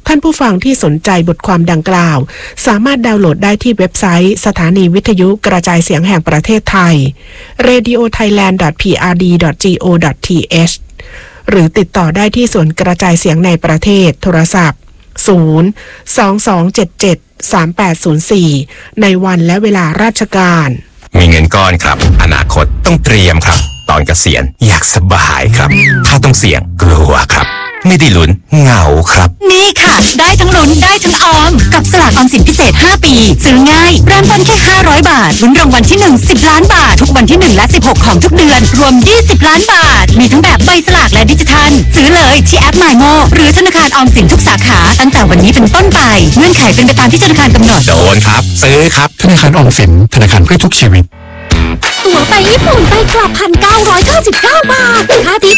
ท่านผู้ฟังที่สนใจบทความดังกล่าวสามารถดาวน์โหลดได้ที่เว็บไซต์สถานีวิทยุกระจายเสียงแห่งประเทศไทย เรดิโอไทยแลนด์ ดอท พี อาร์ ดี ดอท จี โอ ดอท ที เอช หรือติดต่อได้ที่ศูนย์กระจายเสียงในประเทศโทรศัพท์ ศูนย์ สอง สอง เจ็ด เจ็ด สาม แปด ศูนย์ สี่ ในวันและเวลาราชการมีเงินก้อนครับอนาคตต้องเตรียมครับตอนเกษียณอยากสบายครับถ้าต้องเสี่ยงกลัวครับไม่ได้ลุ้นเหงาครับนี่ค่ะได้ทั้งลุ้นได้ทั้งออมกับสลากออมสินพิเศษห้าปีซื้อง่ายเริ่มต้นแค่ห้าร้อยบาทลุ้นรางวัลที่หนึ่ง สิบล้านบาททุกวันที่หนึ่งและสิบหกของทุกเดือนรวมยี่สิบล้านบาทมีทั้งแบบใบสลากและดิจิทัลซื้อเลยที่แอป มายโม หรือธนาคารออมสินทุกสาขาตั้งแต่วันนี้เป็นต้นไปเงื่อนไขเป็นไปตามที่ธนาคารกำหนดโดนครับซื้อครับธนาคารออมสินธนาคารเพื่อทุกชีวิตตั๋วไปญี่ปุ่นไปกลับ หนึ่งพันเก้าร้อยเก้าสิบเก้า บาทค่าที่